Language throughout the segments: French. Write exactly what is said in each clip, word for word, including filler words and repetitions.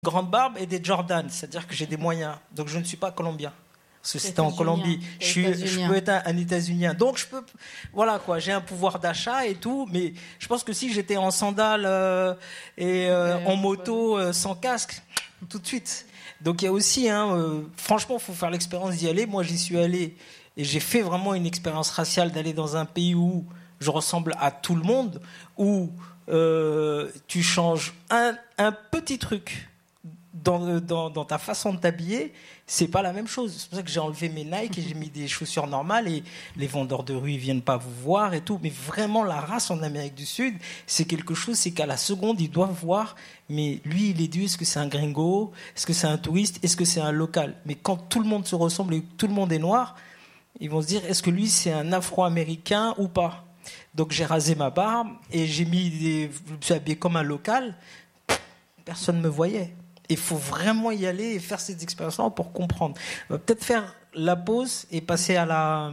grande barbe et des Jordan, c'est-à-dire que j'ai des moyens. Donc je ne suis pas colombien. Parce que c'était en Colombie. Je, suis, je peux être un, un États-Unien. Donc je peux, voilà quoi, j'ai un pouvoir d'achat et tout, mais je pense que si j'étais en sandales euh, et euh, en moto euh, sans casque, tout de suite. Donc il y a aussi, hein, euh, franchement, il faut faire l'expérience d'y aller. Moi, j'y suis allé et j'ai fait vraiment une expérience raciale d'aller dans un pays où je ressemble à tout le monde, où euh, tu changes un, un petit truc dans, dans, dans ta façon de t'habiller, c'est pas la même chose. C'est pour ça que j'ai enlevé mes Nike et j'ai mis des chaussures normales et les vendeurs de rue ils viennent pas vous voir et tout. Mais vraiment, la race en Amérique du Sud, c'est quelque chose, c'est qu'à la seconde, ils doivent voir, mais lui, il est dû, est-ce que c'est un gringo? Est-ce que c'est un touriste? Est-ce que c'est un local? Mais quand tout le monde se ressemble et tout le monde est noir, ils vont se dire, est-ce que lui, c'est un Afro-Américain ou pas? Donc j'ai rasé ma barbe et j'ai mis des... je me suis habillé comme un local. Personne ne me voyait. Il faut vraiment y aller et faire ces expériences-là pour comprendre. On va peut-être faire la pause et passer à la,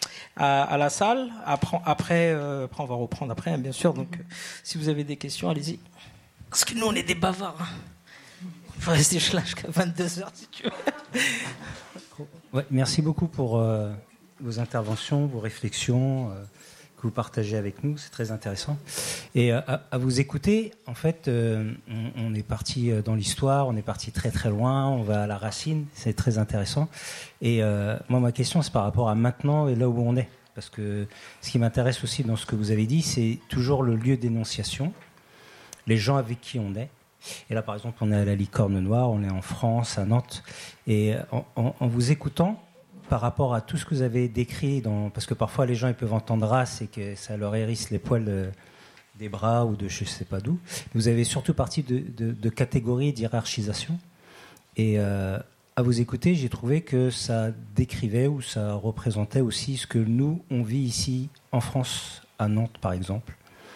à, à la salle. Après, après, euh, après, on va reprendre après, hein, bien sûr. Donc, euh, si vous avez des questions, allez-y. Parce que nous, on est des bavards. Hein. Il faut rester là jusqu'à vingt-deux heures, si tu veux. Ouais, merci beaucoup pour euh, vos interventions, vos réflexions. Euh, que vous partagez avec nous, c'est très intéressant. Et euh, à, à vous écouter, en fait, euh, on, on est parti dans l'histoire, on est parti très très loin, on va à la racine, c'est très intéressant. Et euh, moi, ma question, c'est par rapport à maintenant et là où on est. Parce que ce qui m'intéresse aussi dans ce que vous avez dit, c'est toujours le lieu d'énonciation, les gens avec qui on est. Et là, par exemple, on est à la Licorne Noire, on est en France, à Nantes. Et en, en, en vous écoutant, par rapport à tout ce que vous avez décrit, dans, parce que parfois les gens ils peuvent entendre race et que ça leur hérisse les poils de, des bras ou de je ne sais pas d'où. Vous avez surtout parti de, de, de catégories d'hierarchisation. Et euh, à vous écouter, j'ai trouvé que ça décrivait ou ça représentait aussi ce que nous, on vit ici en France, à Nantes par exemple.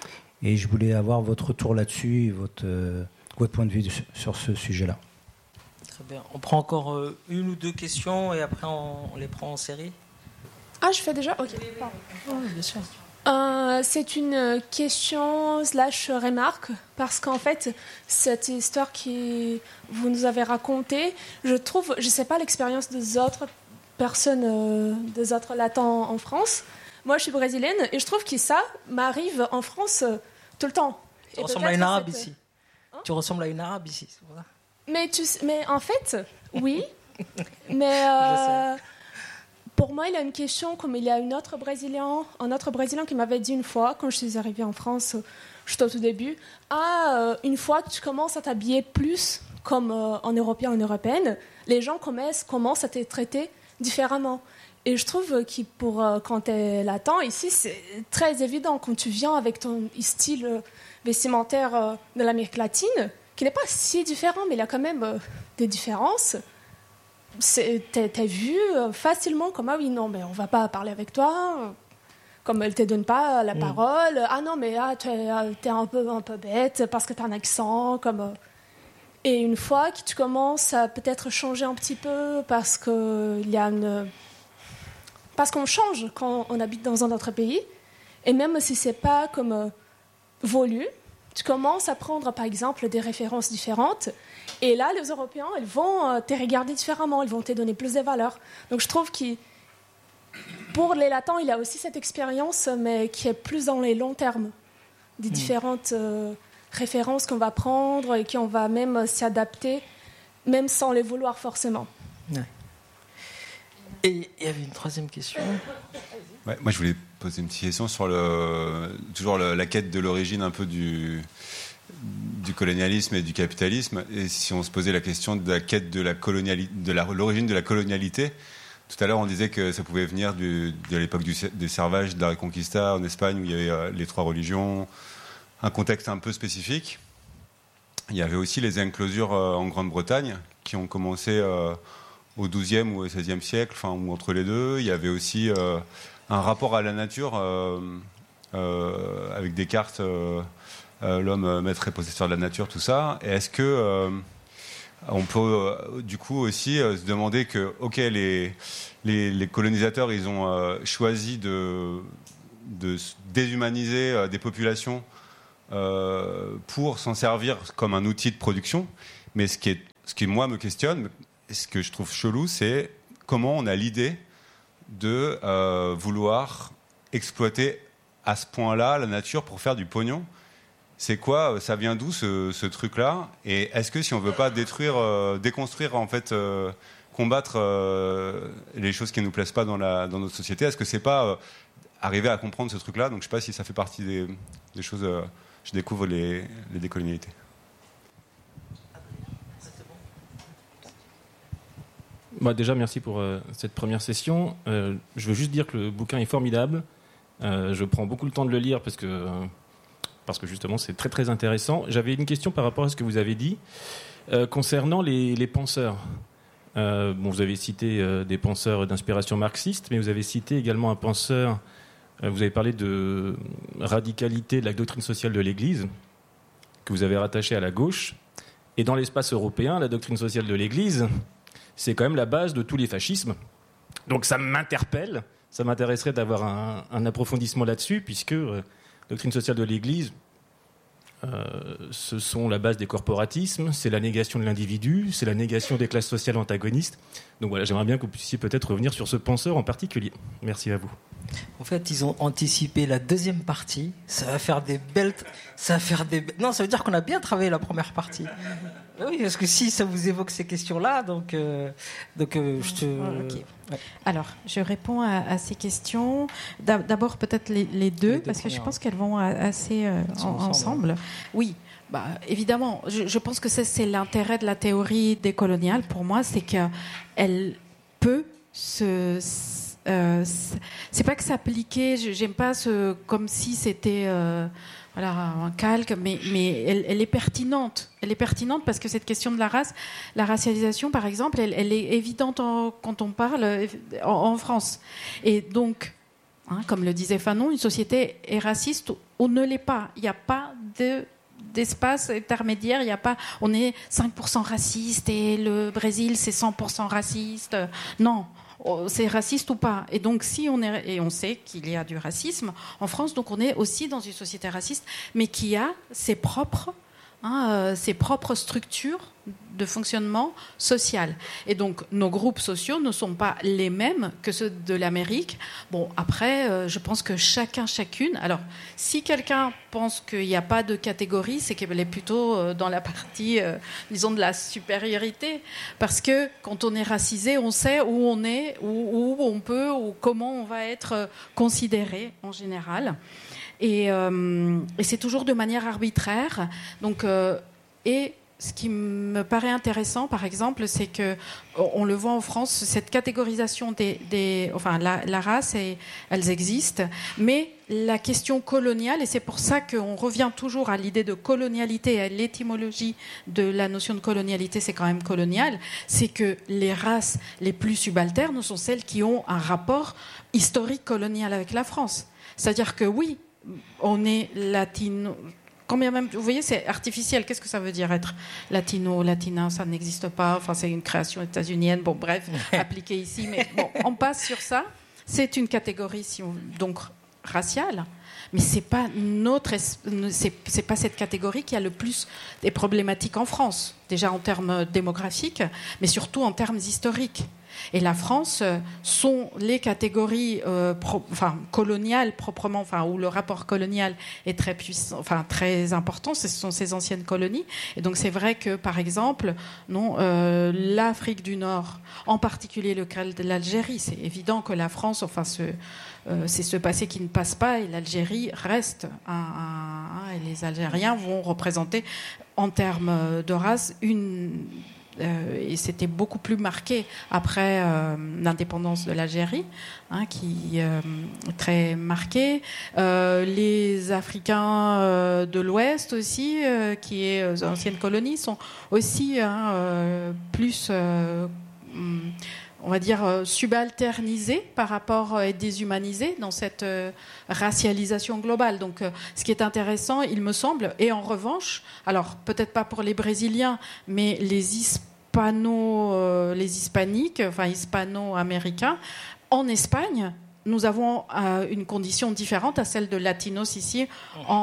Et je voulais avoir votre retour là-dessus et votre, euh, votre point de vue de, sur ce sujet-là. Très bien. On prend encore euh, une ou deux questions et après on, on les prend en série. Ah, je fais déjà. Ok. Oui, bien sûr. Euh, c'est une question slash remarque parce qu'en fait cette histoire que vous nous avez racontée, je trouve, je sais pas l'expérience des autres personnes, euh, des autres latins en France. Moi, je suis brésilienne et je trouve que ça m'arrive en France euh, tout le temps. Tu et ressembles à une arabe cette... ici. Hein? Tu ressembles à une arabe ici, c'est vrai. Mais, tu, mais en fait, oui. mais euh, pour moi, il y a une question, comme il y a une autre Brésilien, un autre Brésilien qui m'avait dit une fois, quand je suis arrivée en France, juste au tout début, ah, euh, une fois que tu commences à t'habiller plus comme euh, en Européen, en Européenne, les gens commencent, commencent à te traiter différemment. Et je trouve que pour, euh, quand tu es latin, ici, c'est très évident. Quand tu viens avec ton style euh, vestimentaire euh, de l'Amérique latine, qui n'est pas si différent, mais il y a quand même euh, des différences. C'est, t'es, t'es vu euh, facilement comme, ah oui, non, mais on ne va pas parler avec toi, comme elle ne te donne pas la mmh. parole. Ah non, mais ah, tu es, t'es un peu, un peu bête parce que tu as un accent. Comme, euh... Et une fois que tu commences à peut-être changer un petit peu parce, que y a une... parce qu'on change quand on habite dans un autre pays, et même si ce n'est pas comme euh, voulu, tu commences à prendre, par exemple, des références différentes. Et là, les Européens, ils vont te regarder différemment. Ils vont te donner plus de valeurs. Donc, je trouve que pour les latins, il y a aussi cette expérience, mais qui est plus dans les longs termes. Des mmh. différentes euh, références qu'on va prendre et qu'on va même s'y adapter, même sans les vouloir forcément. Ouais. Et il y avait une troisième question. Ouais, moi, je voulais poser une petite question sur le, toujours le, la quête de l'origine un peu du, du colonialisme et du capitalisme. Et si on se posait la question de la quête de, la coloniali- de la, l'origine de la colonialité, tout à l'heure, on disait que ça pouvait venir du, de l'époque du, du servage, de la Reconquista en Espagne, où il y avait euh, les trois religions, un contexte un peu spécifique. Il y avait aussi les enclosures euh, en Grande-Bretagne, qui ont commencé euh, au douzième ou au seizième siècle, enfin, ou entre les deux. Il y avait aussi... Euh, un rapport à la nature euh, euh, avec des cartes, euh, euh, l'homme maître et possesseur de la nature, tout ça. Et est-ce que euh, on peut euh, du coup aussi euh, se demander que, ok, les, les, les colonisateurs, ils ont euh, choisi de, de déshumaniser euh, des populations euh, pour s'en servir comme un outil de production, Mais ce qui, est, ce qui, moi, me questionne, ce que je trouve chelou, c'est comment on a l'idée de euh, vouloir exploiter à ce point-là la nature pour faire du pognon. C'est quoi, ça vient d'où ce, ce truc-là? Et est-ce que si on ne veut pas détruire, euh, déconstruire, en fait, euh, combattre euh, les choses qui ne nous plaisent pas dans, la, dans notre société, est-ce que c'est pas euh, arriver à comprendre ce truc-là? Donc je ne sais pas si ça fait partie des, des choses... Euh, je découvre les, les décolonialités. Bah déjà, merci pour euh, cette première session. Euh, je veux juste dire que le bouquin est formidable. Euh, je prends beaucoup le temps de le lire parce que... Euh, parce que justement c'est très très intéressant. J'avais une question par rapport à ce que vous avez dit euh, concernant les, les penseurs. Euh, bon, vous avez cité euh, des penseurs d'inspiration marxiste, mais vous avez cité également un penseur, euh, vous avez parlé de radicalité de la doctrine sociale de l'Église, que vous avez rattaché à la gauche. Et dans l'espace européen, la doctrine sociale de l'Église, c'est quand même la base de tous les fascismes. Donc ça m'interpelle, ça m'intéresserait d'avoir un, un approfondissement là-dessus, puisque... Euh, doctrine sociale de l'Église, euh, ce sont la base des corporatismes, c'est la négation de l'individu, c'est la négation des classes sociales antagonistes. Donc voilà, j'aimerais bien que vous puissiez peut-être revenir sur ce penseur en particulier. Merci à vous. En fait, ils ont anticipé la deuxième partie. Ça va faire des belles... Ça va faire des... Non, ça veut dire qu'on a bien travaillé la première partie. Oui, parce que si ça vous évoque ces questions-là, donc, euh, donc euh, je te... Okay. Ouais. Alors, je réponds à, à ces questions. D'abord, peut-être les, les, deux, les deux, parce que je pense qu'elles vont assez euh, en, ensemble. ensemble. Oui, bah, évidemment. Je, je pense que c'est, c'est l'intérêt de la théorie décoloniale, pour moi, c'est qu'elle peut se... Euh, c'est pas que s'appliquer, j'aime pas ce, comme si c'était euh, voilà, un calque, mais, mais elle, elle est pertinente. Elle est pertinente parce que cette question de la race, la racialisation par exemple, elle, elle est évidente en, quand on parle en, en France. Et donc, hein, comme le disait Fanon, une société est raciste ou ne l'est pas. Il n'y a pas de d'espace intermédiaire, il y a pas, on est cinq pour cent raciste et le Brésil c'est cent pour cent raciste. Non. C'est raciste ou pas. Et donc, si on est, et on sait qu'il y a du racisme en France, donc on est aussi dans une société raciste, mais qui a ses propres, hein, euh, ses propres structures de fonctionnement social. Et donc, nos groupes sociaux ne sont pas les mêmes que ceux de l'Amérique. Bon, après, euh, je pense que chacun, chacune... Alors, si quelqu'un pense qu'il n'y a pas de catégorie, c'est qu'elle est plutôt euh, dans la partie, euh, disons, de la supériorité. Parce que quand on est racisé, on sait où on est, où, où on peut, ou comment on va être euh, considéré, en général. Et, euh, et c'est toujours de manière arbitraire. Donc, euh, et... Ce qui me paraît intéressant, par exemple, c'est que on le voit en France, cette catégorisation des, des enfin, la, la race, et, elles existent, mais la question coloniale, et c'est pour ça qu'on revient toujours à l'idée de colonialité, à l'étymologie de la notion de colonialité, c'est quand même colonial, c'est que les races les plus subalternes sont celles qui ont un rapport historique colonial avec la France. C'est-à-dire que oui, on est latino. Combien même, vous voyez, c'est artificiel. Qu'est-ce que ça veut dire être latino, latina? Ça n'existe pas. Enfin, c'est une création états-unienne. Bon, bref, appliquée ici. Mais bon, on passe sur ça. C'est une catégorie si on, donc raciale, mais c'est pas notre, c'est, c'est pas cette catégorie qui a le plus des problématiques en France. Déjà en termes démographiques, mais surtout en termes historiques. Et la France sont les catégories euh, pro, enfin, coloniales proprement, enfin, où le rapport colonial est très puissant, enfin, très important. Ce sont ces anciennes colonies. Et donc c'est vrai que, par exemple, non, euh, l'Afrique du Nord, en particulier le cas de l'Algérie, c'est évident que la France, enfin, ce, euh, c'est ce passé qui ne passe pas, et l'Algérie reste un, un, un et les Algériens vont représenter, en termes de race, une Euh, et c'était beaucoup plus marqué après euh, l'indépendance de l'Algérie, hein, qui euh, très marqué. Euh, les Africains euh, de l'Ouest aussi, euh, qui est euh, anciennes colonies, sont aussi hein, euh, plus, euh, on va dire, euh, subalternisés par rapport et déshumanisés dans cette euh, racialisation globale. Donc, euh, ce qui est intéressant, il me semble, et en revanche, alors peut-être pas pour les Brésiliens, mais les Hispano, euh, les Hispaniques, enfin hispano-américains, en Espagne, nous avons euh, une condition différente à celle de latinos ici en,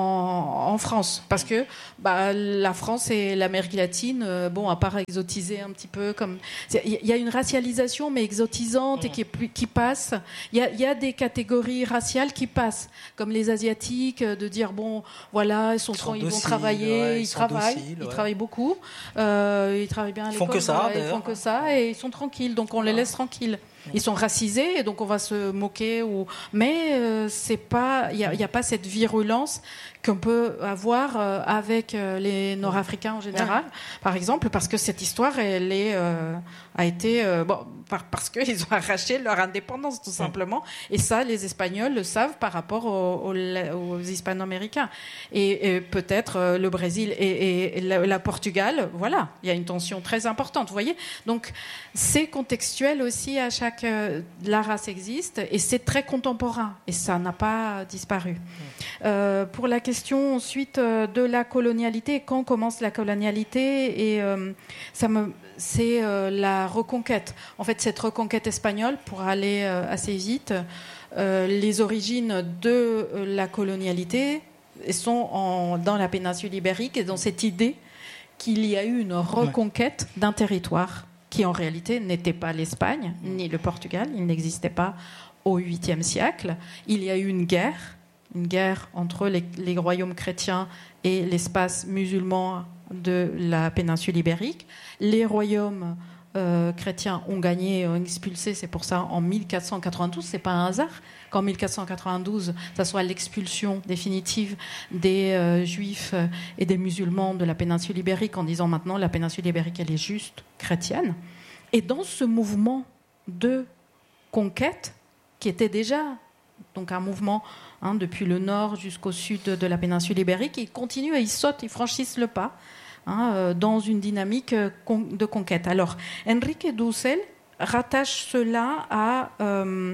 en, en France. Parce que bah, la France et l'Amérique latine, euh, bon, à part exotiser un petit peu, comme il y a une racialisation, mais exotisante et qui, est, qui passe. Il y, y a des catégories raciales qui passent, comme les Asiatiques, de dire, bon, voilà, ils, sont, ils, sont ils dociles, vont travailler, ouais, ils, ils travaillent, dociles, ils ouais. travaillent beaucoup, euh, ils travaillent bien à l'école. Ils font que ça, voilà, ils font que ça, et ils sont tranquilles, donc on les laisse tranquilles. Ils sont racisés et donc on va se moquer. Ou... Mais euh, c'est pas, il n'y a, y a pas cette virulence qu'on peut avoir euh, avec euh, les Nord-Africains en général, ouais. par exemple, parce que cette histoire, elle est, euh, a été... Euh, bon, par, parce qu'ils ont arraché leur indépendance, tout simplement. Et ça, les Espagnols le savent par rapport aux, aux, aux Hispano-Américains. Et, et peut-être euh, le Brésil et, et, et la, la Portugal, voilà, il y a une tension très importante, vous voyez. Donc, c'est contextuel aussi à chaque... Euh, la race existe et c'est très contemporain. Et ça n'a pas disparu. Euh, pour la question ensuite euh, de la colonialité, quand commence la colonialité et euh, ça me, c'est euh, la reconquête. En fait, cette reconquête espagnole, pour aller euh, assez vite, euh, les origines de euh, la colonialité sont en, dans la péninsule ibérique et dans cette idée qu'il y a eu une reconquête ouais. d'un territoire qui en réalité n'était pas l'Espagne ni le Portugal, il n'existait pas au huitième siècle. Il y a eu une guerre, une guerre entre les, les royaumes chrétiens et l'espace musulman de la péninsule ibérique. Les royaumes euh, chrétiens ont gagné, ont expulsé, c'est pour ça en mille quatre cent quatre-vingt-douze, c'est pas un hasard qu'en mille quatre cent quatre-vingt-douze, ça soit l'expulsion définitive des euh, juifs et des musulmans de la péninsule ibérique en disant maintenant la péninsule ibérique elle est juste chrétienne. Et dans ce mouvement de conquête qui était déjà donc un mouvement hein, depuis le nord jusqu'au sud de la péninsule ibérique, ils continuent et ils sautent, ils franchissent le pas hein, euh, dans une dynamique euh, de conquête. Alors, Enrique Dussel rattache cela à, euh,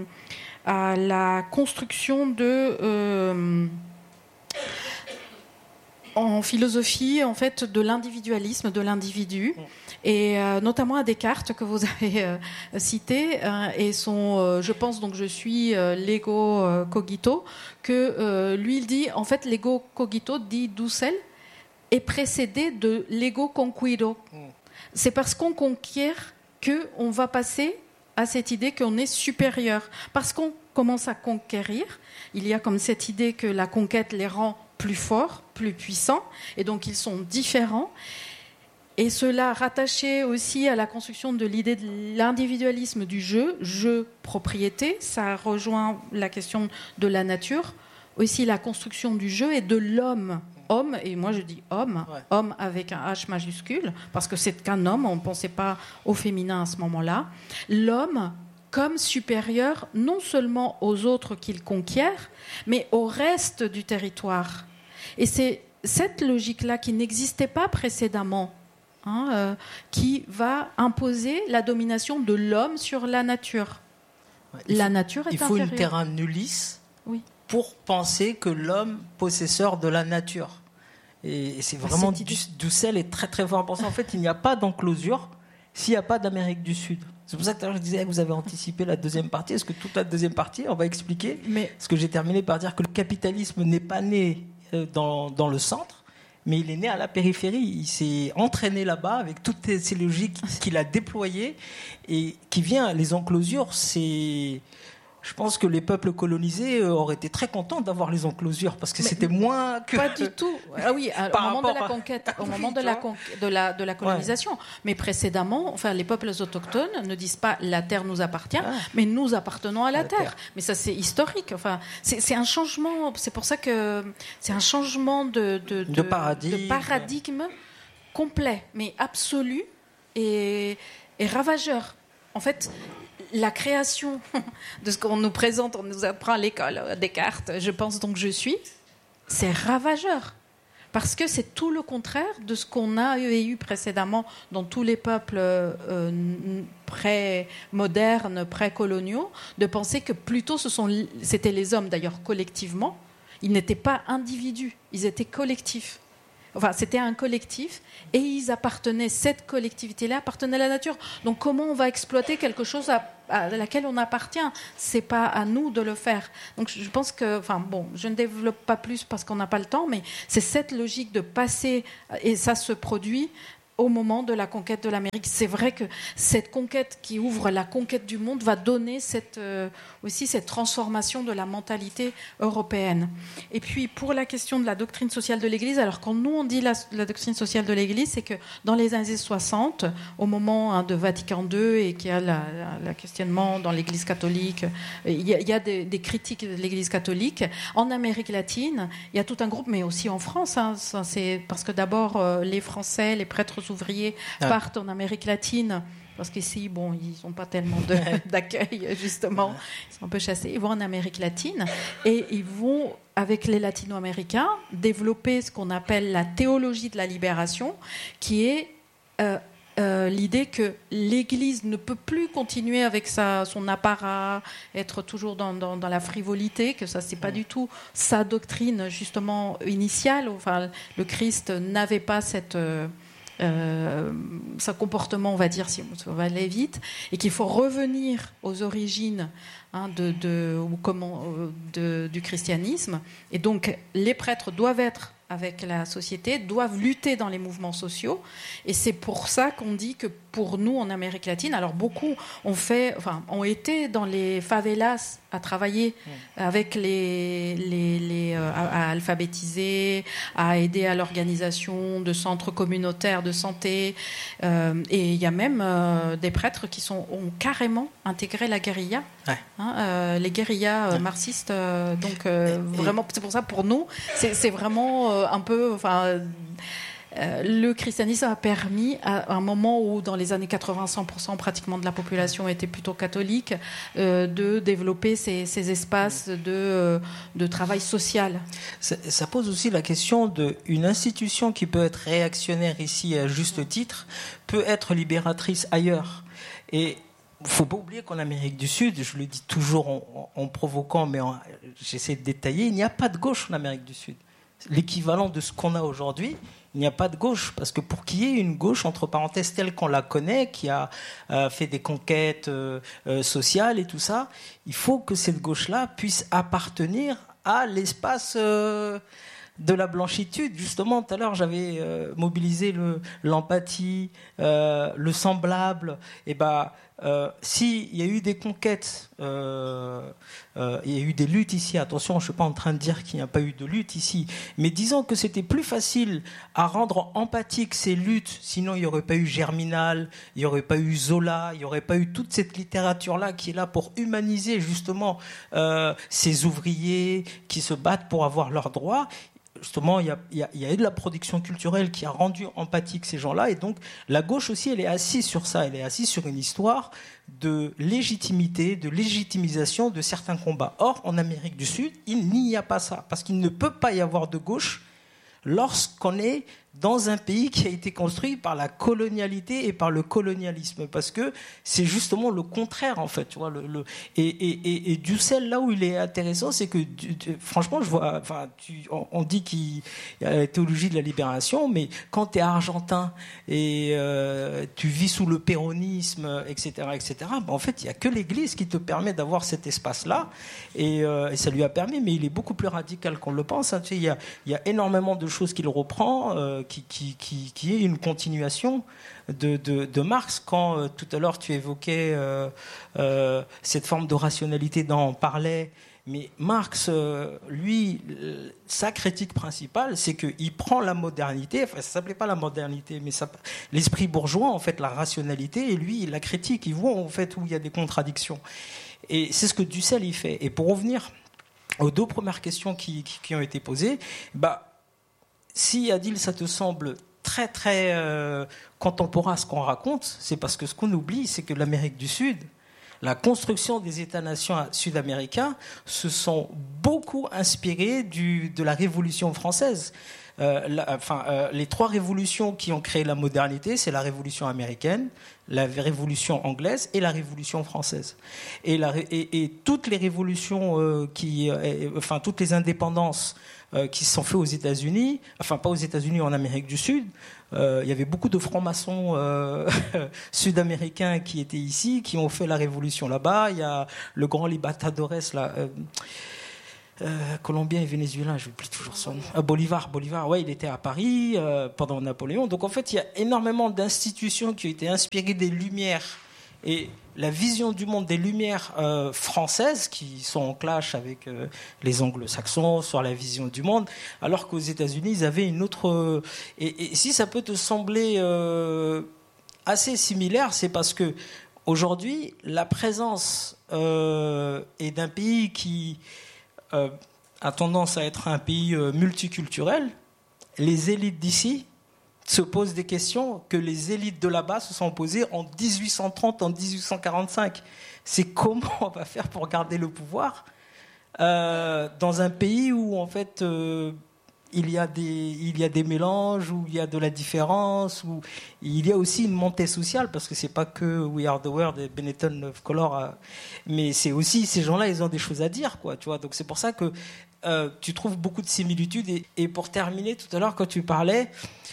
à la construction de... Euh, en philosophie, en fait, de l'individualisme, de l'individu, et euh, notamment à Descartes que vous avez euh, cité, euh, et son, euh, je pense donc je suis euh, l'ego euh, cogito, que euh, lui il dit, en fait, l'ego cogito, dit Dussel, est précédé de l'ego conquido. Mm. C'est parce qu'on conquiert qu'on va passer à cette idée qu'on est supérieur. Parce qu'on commence à conquérir, il y a comme cette idée que la conquête les rend plus forts, plus puissants, et donc ils sont différents. Et cela rattaché aussi à la construction de l'idée de l'individualisme du jeu, jeu propriété, ça rejoint la question de la nature, aussi la construction du jeu et de l'homme. Homme, et moi je dis homme, ouais. homme avec un H majuscule, parce que c'est qu'un homme, on ne pensait pas au féminin à ce moment-là. L'homme comme supérieur non seulement aux autres qu'il conquiert, mais au reste du territoire. Et c'est cette logique-là qui n'existait pas précédemment, hein, euh, qui va imposer la domination de l'homme sur la nature. Ouais, la faut, nature est il faut inférieure. une terra nullis oui. pour penser que l'homme possesseur de la nature. Et, et c'est vraiment Dussel est très très fort pour ça. En fait, il n'y a pas d'enclosure s'il n'y a pas d'Amérique du Sud. C'est pour ça que je disais, vous avez anticipé la deuxième partie. Est-ce que toute la deuxième partie, on va expliquer? Mais parce que j'ai terminé par dire que le capitalisme n'est pas né dans, dans le centre, mais il est né à la périphérie. Il s'est entraîné là-bas avec toutes ces logiques qu'il a déployées et qui vient. Les enclosures, c'est... Je pense que les peuples colonisés auraient été très contents d'avoir les enclosures parce que mais c'était moins que... Pas du tout. Ah oui, au moment de la conquête, au moment de la, con... de la, de la colonisation. Ouais. Mais précédemment, enfin, les peuples autochtones ne disent pas « la terre nous appartient ah. », mais « nous appartenons à la, la terre. terre ». Mais ça, c'est historique. Enfin, c'est, c'est un changement, c'est pour ça que c'est un changement de, de, de, de paradigme, de paradigme complet, mais absolu et, et ravageur. En fait... La création de ce qu'on nous présente, on nous apprend à l'école, Descartes, je pense donc je suis, c'est ravageur. Parce que c'est tout le contraire de ce qu'on avait eu précédemment dans tous les peuples euh, pré-modernes, pré-coloniaux, de penser que plutôt ce sont, c'était les hommes d'ailleurs collectivement, ils n'étaient pas individus, ils étaient collectifs. enfin, c'était un collectif, et ils appartenaient, cette collectivité-là appartenait à la nature. Donc, comment on va exploiter quelque chose à, à laquelle on appartient? C'est pas à nous de le faire. Donc, je pense que, enfin, bon, je ne développe pas plus parce qu'on n'a pas le temps, mais c'est cette logique de passer, et ça se produit au moment de la conquête de l'Amérique. C'est vrai que cette conquête qui ouvre la conquête du monde va donner cette, euh, aussi cette transformation de la mentalité européenne. Et puis, pour la question de la doctrine sociale de l'Église, alors quand nous, on dit la, la doctrine sociale de l'Église, c'est que dans les années soixante, au moment hein, de Vatican deux, et qu'il y a la, la, la questionnement dans l'Église catholique, il y a, il y a des, des critiques de l'Église catholique. En Amérique latine, il y a tout un groupe, mais aussi en France, hein, ça, c'est parce que d'abord, euh, les Français, les prêtres ouvriers ah. partent en Amérique latine parce qu'ici, bon, ils n'ont pas tellement de, d'accueil, justement. Ils sont un peu chassés. Ils vont en Amérique latine et ils vont, avec les latino-américains, développer ce qu'on appelle la théologie de la libération, qui est euh, euh, l'idée que l'Église ne peut plus continuer avec sa, son apparat, être toujours dans, dans, dans la frivolité, que ça, c'est pas du tout sa doctrine, justement, initiale. Enfin, le Christ n'avait pas cette... Euh, Euh, son comportement, on va dire, si on va aller vite, et qu'il faut revenir aux origines hein, de, de, ou comment, de, du christianisme. Et donc, les prêtres doivent être avec la société, doivent lutter dans les mouvements sociaux. Et c'est pour ça qu'on dit que pour nous, en Amérique latine, alors beaucoup ont, fait, enfin, ont été dans les favelas à travailler avec les, les, les euh, à, à alphabétiser, à aider à l'organisation de centres communautaires de santé. Euh, et il y a même euh, des prêtres qui sont, ont carrément intégré la guérilla, ouais. hein, euh, les guérillas euh, ouais. marxistes. Euh, donc euh, et, vraiment, c'est pour ça pour nous, c'est, c'est vraiment euh, un peu, enfin. Euh, le christianisme a permis, à un moment où dans les années quatre-vingts, cent pour cent pratiquement de la population était plutôt catholique, euh, de développer ces, ces espaces de, euh, de travail social. Ça, ça pose aussi la question d'une institution qui peut être réactionnaire ici à juste titre, peut être libératrice ailleurs. Et il ne faut pas oublier qu'en Amérique du Sud, je le dis toujours en, en, en provoquant, mais en, j'essaie de détailler, il n'y a pas de gauche en Amérique du Sud. L'équivalent de ce qu'on a aujourd'hui, il n'y a pas de gauche, parce que pour qu'il y ait une gauche, entre parenthèses, telle qu'on la connaît, qui a euh, fait des conquêtes euh, euh, sociales et tout ça, il faut que cette gauche-là puisse appartenir à l'espace euh, de la blanchitude. Justement, tout à l'heure, j'avais euh, mobilisé le, l'empathie, euh, le semblable. Et ben, euh, s'il y a eu des conquêtes, euh, euh, il y a eu des luttes ici, attention, je ne suis pas en train de dire qu'il n'y a pas eu de lutte ici, mais disons que c'était plus facile à rendre empathique ces luttes, sinon il n'y aurait pas eu Germinal, il n'y aurait pas eu Zola, il n'y aurait pas eu toute cette littérature-là qui est là pour humaniser justement euh, ces ouvriers qui se battent pour avoir leurs droits. Justement, il y, a, il, y a, il y a eu de la production culturelle qui a rendu empathique ces gens-là. Et donc, la gauche aussi, elle est assise sur ça. Elle est assise sur une histoire de légitimité, de légitimisation de certains combats. Or, en Amérique du Sud, il n'y a pas ça. Parce qu'il ne peut pas y avoir de gauche lorsqu'on est dans un pays qui a été construit par la colonialité et par le colonialisme, parce que c'est justement le contraire en fait, tu vois. Le, le et, et, et, et Dussel, là où il est intéressant, c'est que du, du, franchement, je vois, enfin, tu, on, on dit qu'il y a la théologie de la libération, mais quand tu es argentin et euh, tu vis sous le péronisme, et cetera, et cetera, ben, en fait, il y a que l'Église qui te permet d'avoir cet espace-là, et, euh, et ça lui a permis, mais il est beaucoup plus radical qu'on le pense. Hein, tu sais, il y a, il y a énormément de choses qu'il reprend. Euh, Qui, qui, qui, qui est une continuation de, de, de Marx. Quand euh, tout à l'heure tu évoquais euh, euh, cette forme de rationalité dont on parlait, mais Marx, euh, lui, sa critique principale, c'est qu'il prend la modernité, enfin ça s'appelait pas la modernité, mais ça, l'esprit bourgeois, en fait, la rationalité, et lui, il la critique, il voit en fait où il y a des contradictions. Et c'est ce que Dussel y fait. Et pour revenir aux deux premières questions qui, qui, qui ont été posées, bah, si, Adil, ça te semble très, très euh, contemporain ce qu'on raconte, c'est parce que ce qu'on oublie, c'est que l'Amérique du Sud, la construction des États-nations sud-américains se sont beaucoup inspirés du, de la Révolution française. Euh, la, enfin, euh, les trois révolutions qui ont créé la modernité, c'est la Révolution américaine, la Révolution anglaise et la Révolution française. Et, la, et, et toutes les révolutions, euh, qui, euh, enfin toutes les indépendances euh, qui se sont faits aux États-Unis, enfin pas aux États-Unis, en Amérique du Sud. Euh, il y avait beaucoup de francs-maçons euh, sud-américains qui étaient ici, qui ont fait la révolution là-bas. Il y a le grand Libertadores, là, euh, euh, colombien et vénézuélien, je n'oublie toujours son nom. Euh, Bolivar, Bolivar, ouais, il était à Paris euh, pendant Napoléon. Donc en fait, il y a énormément d'institutions qui ont été inspirées des Lumières. Et la vision du monde des Lumières euh, françaises, qui sont en clash avec euh, les anglo-saxons sur la vision du monde, alors qu'aux États-Unis, ils avaient une autre... Euh, et, et si ça peut te sembler euh, assez similaire, c'est parce que aujourd'hui, la présence euh, est d'un pays qui euh, a tendance à être un pays euh, multiculturel. Les élites d'ici se posent des questions que les élites de là-bas se sont posées en dix-huit cent trente, en dix-huit cent quarante-cinq. C'est comment on va faire pour garder le pouvoir euh, dans un pays où, en fait, euh, il y a des, il y a des mélanges, où il y a de la différence, où il y a aussi une montée sociale, parce que c'est pas que We Are the World et Benetton of Color, euh, mais c'est aussi, ces gens-là, ils ont des choses à dire, quoi, tu vois. Donc c'est pour ça que euh, tu trouves beaucoup de similitudes. Et, et pour terminer, tout à l'heure, quand tu parlais,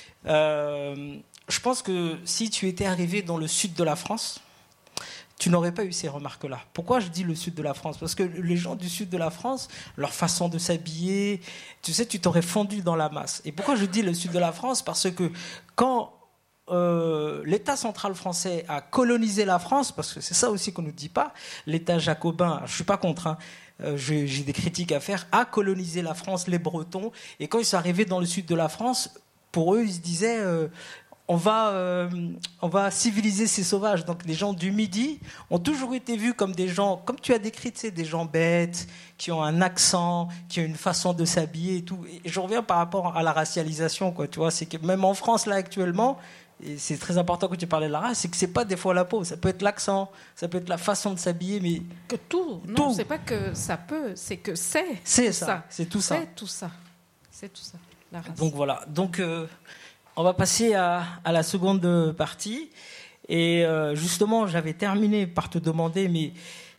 Euh, je pense que si tu étais arrivé dans le sud de la France, tu n'aurais pas eu ces remarques-là. Pourquoi je dis le sud de la France ? Parce que les gens du sud de la France, leur façon de s'habiller, tu sais, tu t'aurais fondu dans la masse. Et pourquoi je dis le sud de la France ? Parce que quand euh, l'État central français a colonisé la France, parce que c'est ça aussi qu'on ne nous dit pas, l'État jacobin, je ne suis pas contre, hein, euh, j'ai, j'ai des critiques à faire, a colonisé la France, les Bretons, et quand ils sont arrivés dans le sud de la France, pour eux, ils se disaient, euh, on va, euh, on va civiliser ces sauvages. Donc les gens du Midi ont toujours été vus comme des gens, comme tu as décrit, tu sais, des gens bêtes, qui ont un accent, qui ont une façon de s'habiller et tout. Et je reviens par rapport à la racialisation, quoi. Tu vois, c'est que même en France là actuellement, et c'est très important que tu parlais de la race, c'est que c'est pas des fois la peau, ça peut être l'accent, ça peut être la façon de s'habiller, mais que tout. Non, tout. C'est pas que ça peut, c'est que c'est. C'est ça. ça. C'est tout ça. C'est tout ça. C'est tout ça. Donc voilà, donc euh, on va passer à, à la seconde partie. Et euh, justement, j'avais terminé par te demander, mais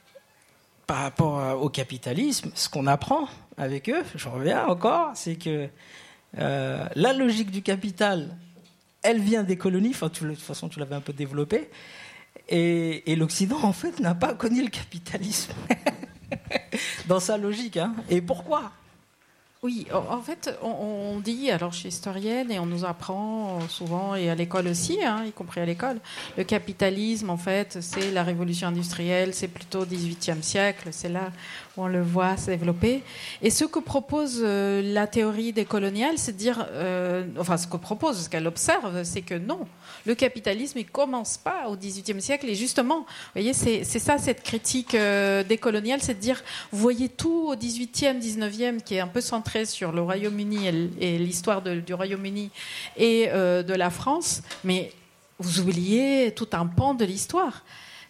par rapport au capitalisme, ce qu'on apprend avec eux, je reviens encore, c'est que euh, la logique du capital, elle vient des colonies, enfin, tu, de toute façon tu l'avais un peu développé, et, et l'Occident en fait n'a pas connu le capitalisme dans sa logique. Hein. Et pourquoi ? Oui, en fait, on dit, alors je suis historienne et on nous apprend souvent, et à l'école aussi, hein, y compris à l'école, le capitalisme, en fait, c'est la révolution industrielle, c'est plutôt dix-huitième siècle, c'est là où on le voit se développer. Et ce que propose euh, la théorie décoloniale, c'est de dire, euh, enfin ce que propose, ce qu'elle observe, c'est que non, le capitalisme, il ne commence pas au dix-huitième siècle, et justement, vous voyez, c'est, c'est ça cette critique euh, décoloniale, c'est de dire, vous voyez tout au dix-huitième, dix-neuvième, qui est un peu centré sur le Royaume-Uni et l'histoire de, du Royaume-Uni et euh, de la France, mais vous oubliez tout un pan de l'histoire.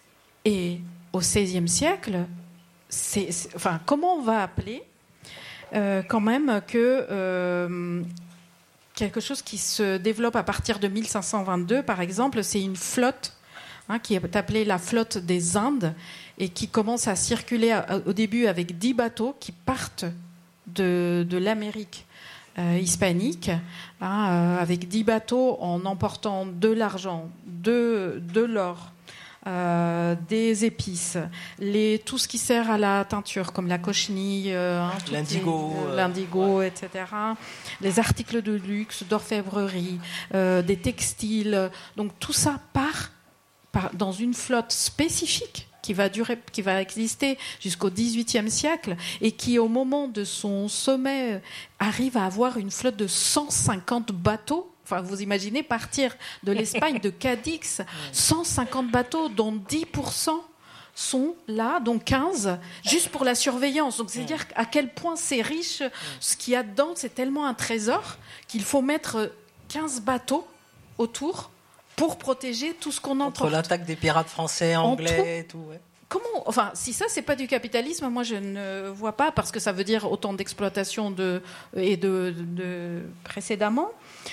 Et au seizième siècle, c'est, c'est, enfin, comment on va appeler euh, quand même que euh, quelque chose qui se développe à partir de mille cinq cent vingt-deux, par exemple, c'est une flotte hein, qui est appelée la flotte des Indes et qui commence à circuler à, au début avec dix bateaux qui partent de, de l'Amérique euh, hispanique, hein, euh, avec dix bateaux en emportant de l'argent, de, de l'or, euh, des épices, les, tout ce qui sert à la teinture, comme la cochenille, euh, hein, l'indigo, les, euh, l'indigo ouais. et cetera. Les articles de luxe, d'orfèvrerie, euh, des textiles. Donc tout ça part, part dans une flotte spécifique qui va durer, qui va exister jusqu'au dix-huitième siècle et qui, au moment de son sommet, arrive à avoir une flotte de cent cinquante bateaux. Enfin, vous imaginez partir de l'Espagne, de Cadix, cent cinquante bateaux, dont dix pour cent sont là, donc quinze, juste pour la surveillance. Donc, c'est-à-dire à quel point c'est riche, ce qu'il y a dedans, c'est tellement un trésor qu'il faut mettre quinze bateaux autour pour protéger tout ce qu'on emporte. Entre l'attaque des pirates français, anglais et tout, ouais. Comment, enfin, si ça, c'est pas du capitalisme, moi, je ne vois pas, parce que ça veut dire autant d'exploitation de, et de, de, de précédemment.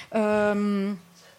Euh,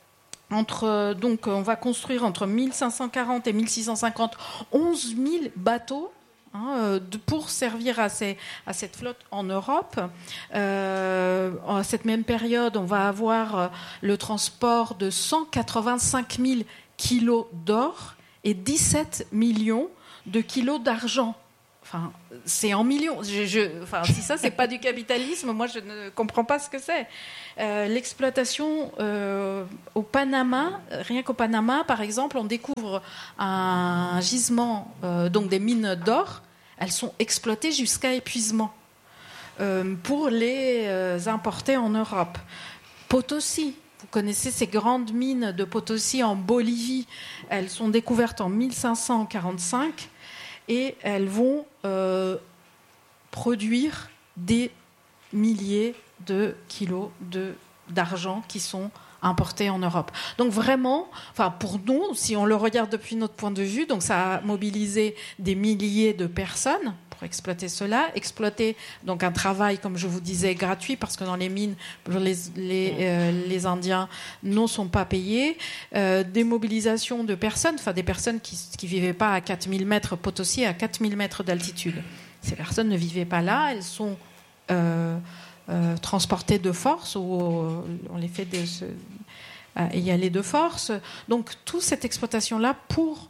entre, donc, on va construire entre mille cinq cent quarante et mille six cent cinquante onze mille bateaux hein, de, pour servir à, ces, à cette flotte en Europe. Euh, à cette même période, on va avoir le transport de cent quatre-vingt-cinq mille kilos d'or et dix-sept millions de kilos d'argent. Enfin, c'est en millions. Je, je, enfin, si ça, c'est pas du capitalisme, moi, je ne comprends pas ce que c'est. Euh, l'exploitation euh, au Panama, rien qu'au Panama, par exemple, on découvre un gisement, euh, donc des mines d'or. Elles sont exploitées jusqu'à épuisement euh, pour les euh, importer en Europe. Potosí. Vous connaissez ces grandes mines de Potosí en Bolivie. Elles sont découvertes en mille cinq cent quarante-cinq et elles vont euh, produire des milliers de kilos de, d'argent qui sont importés en Europe. Donc vraiment, enfin pour nous, si on le regarde depuis notre point de vue, donc ça a mobilisé des milliers de personnes pour exploiter cela, exploiter donc un travail, comme je vous disais, gratuit, parce que dans les mines, les, les, euh, les Indiens ne sont pas payés, euh, des mobilisations de personnes, enfin des personnes qui ne vivaient pas à quatre mille mètres, Potosí à quatre mille mètres d'altitude. Ces personnes ne vivaient pas là, elles sont euh, euh, transportées de force, ou euh, on les fait de, euh, y aller de force. Donc toute cette exploitation-là pour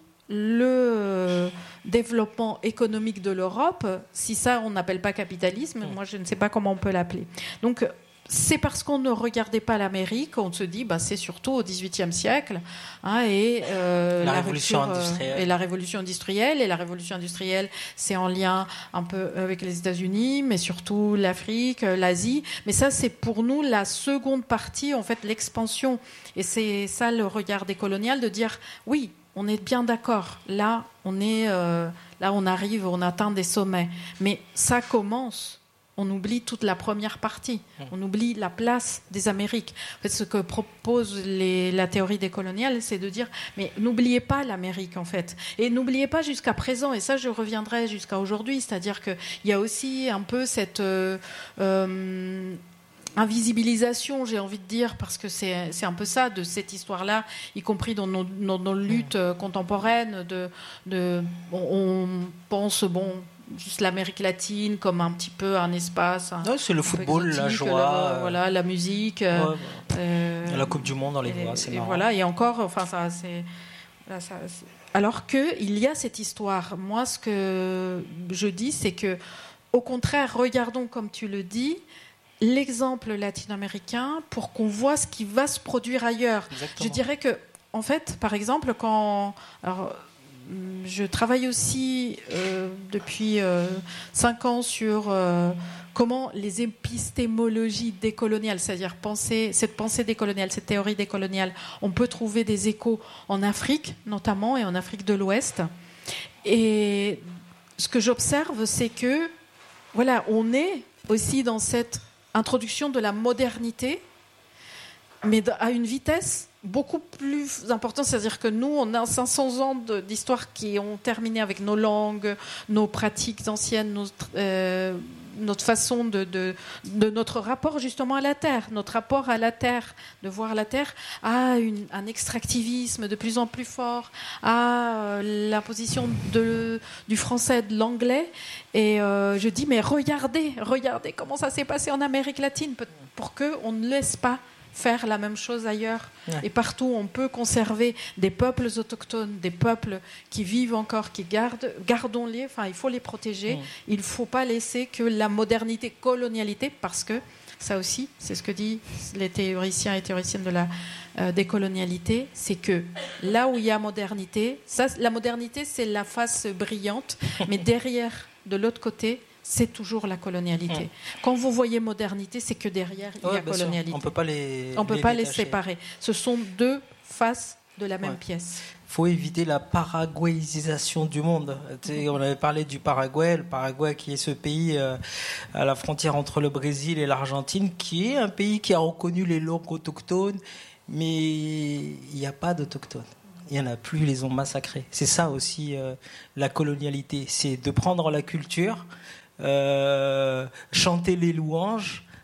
le développement économique de l'Europe, si ça on n'appelle pas capitalisme, moi je ne sais pas comment on peut l'appeler. Donc c'est parce qu'on ne regardait pas l'Amérique, on se dit bah c'est surtout au dix-huitième siècle, hein, et euh, la, la révolution rupture, industrielle. et la révolution industrielle et la révolution industrielle, c'est en lien un peu avec les États-Unis, mais surtout l'Afrique, l'Asie. Mais ça c'est pour nous la seconde partie, en fait l'expansion, et c'est ça le regard décolonial, de dire oui. On est bien d'accord. Là, on est, euh, là, on arrive, on atteint des sommets. Mais ça commence. On oublie toute la première partie. On oublie la place des Amériques. En fait, ce que propose les, la théorie décoloniale, c'est de dire, mais n'oubliez pas l'Amérique, en fait. Et n'oubliez pas jusqu'à présent. Et ça, je reviendrai jusqu'à aujourd'hui. C'est-à-dire qu'il y a aussi un peu cette... Euh, euh, invisibilisation, j'ai envie de dire, parce que c'est, c'est un peu ça, de cette histoire-là, y compris dans nos, nos, nos luttes contemporaines. De, de, on, on pense, bon, juste l'Amérique latine comme un petit peu un espace. Un, non, c'est le football, exotique, la joie. Le, voilà, la musique. Ouais, bah, euh, la Coupe du Monde, on les voit, c'est et marrant. Voilà, et encore, enfin, ça, c'est. Là, ça, c'est... Alors qu'il y a cette histoire. Moi, ce que je dis, c'est que, au contraire, regardons, comme tu le dis, l'exemple latino-américain pour qu'on voit ce qui va se produire ailleurs. Exactement. Je dirais que, en fait, par exemple, quand... Alors, je travaille aussi euh, depuis euh, cinq ans sur euh, comment les épistémologies décoloniales, c'est-à-dire penser, cette pensée décoloniale, cette théorie décoloniale, on peut trouver des échos en Afrique, notamment, et en Afrique de l'Ouest. Et ce que j'observe, c'est que, voilà, on est aussi dans cette introduction de la modernité, mais à une vitesse beaucoup plus importante. C'est-à-dire que nous, on a cinq cents ans de, d'histoire qui ont terminé avec nos langues, nos pratiques anciennes, nos, euh, notre façon de, de, de notre rapport justement à la terre, notre rapport à la terre, de voir la terre, à une, un extractivisme de plus en plus fort, à euh, l'imposition de, du français, de l'anglais. Et euh, je dis, mais regardez, regardez comment ça s'est passé en Amérique latine, pour qu'on ne laisse pas faire la même chose ailleurs. Ouais. Et partout, on peut conserver des peuples autochtones, des peuples qui vivent encore, qui gardent, gardons-les, enfin, il faut les protéger. Mmh. Il ne faut pas laisser que la modernité, colonialité, parce que ça aussi, c'est ce que disent les théoriciens et théoriciennes de la euh, décolonialité, c'est que là où il y a modernité, ça, la modernité, c'est la face brillante, mais derrière, de l'autre côté, c'est toujours la colonialité. Mmh. Quand vous voyez modernité, c'est que derrière, il ouais, y a colonialité. Sûr. On ne peut pas les On peut les pas détacher. les séparer. Ce sont deux faces de la même ouais. pièce. Il faut éviter la paraguayisation du monde. Mmh. On avait parlé du Paraguay, le Paraguay qui est ce pays euh, à la frontière entre le Brésil et l'Argentine, qui est un pays qui a reconnu les langues autochtones, mais il n'y a pas d'autochtones. Il n'y en a plus, ils les ont massacrés. C'est ça aussi euh, la colonialité, c'est de prendre la culture, Euh, chanter les louanges,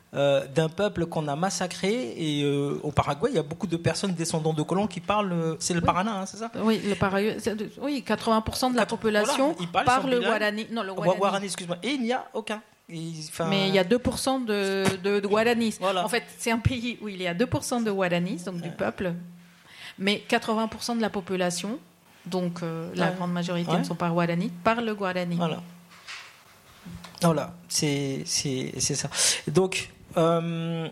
euh, d'un peuple qu'on a massacré. Et euh, au Paraguay, il y a beaucoup de personnes descendants de colons qui parlent. Euh, c'est le oui. Paraná, hein, c'est ça? Oui, le Paraguay. Oui, quatre-vingts pour cent de la population voilà, parle le Guarani. Non, le Guarani. Guarani, excuse-moi. Et il n'y a aucun. Enfin... Mais il y a deux pour cent de, de, de Guaranis. Voilà. En fait, c'est un pays où il y a deux pour cent de Guaranis, donc du peuple, mais quatre-vingts pour cent de la population, donc euh, la ouais. grande majorité ouais. ne sont pas Guaranis, parlent le Guarani. Voilà. Voilà, c'est, c'est, c'est ça. Donc, euh,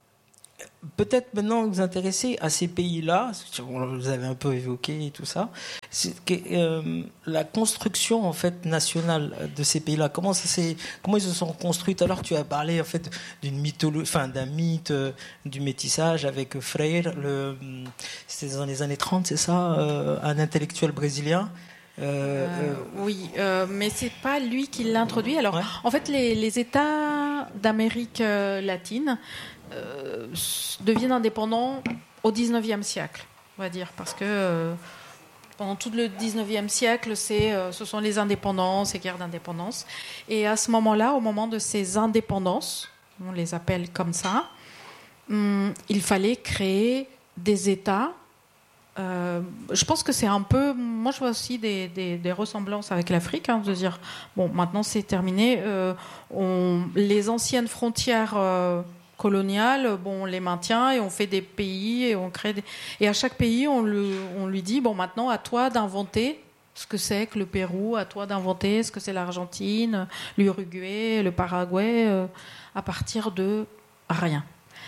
peut-être maintenant vous vous intéressez à ces pays-là, vous avez un peu évoqué tout ça, c'est que, euh, la construction en fait nationale de ces pays-là, comment ça s'est, comment ils se sont construits? Alors tu as parlé en fait d'une mythologie, enfin d'un mythe euh, du métissage avec Freire, le, c'était dans les années trente, c'est ça, euh, un intellectuel brésilien. Euh, euh, oui, euh, mais c'est pas lui qui l'a introduit. Alors, ouais. en fait, les, les États d'Amérique latine euh, deviennent indépendants au dix-neuvième siècle, on va dire, parce que euh, pendant tout le dix-neuvième siècle, c'est, euh, ce sont les indépendances, les guerres d'indépendance. Et à ce moment-là, au moment de ces indépendances, on les appelle comme ça, hum, il fallait créer des États. Euh, je pense que c'est un peu... Moi, je vois aussi des, des, des ressemblances avec l'Afrique, hein, de dire, bon, maintenant c'est terminé. Euh, on, les anciennes frontières euh, coloniales, bon, on les maintient et on fait des pays et on crée des... Et à chaque pays, on, le, on lui dit, bon, maintenant, à toi d'inventer ce que c'est que le Pérou, à toi d'inventer ce que c'est l'Argentine, l'Uruguay, le Paraguay, euh, à partir de rien.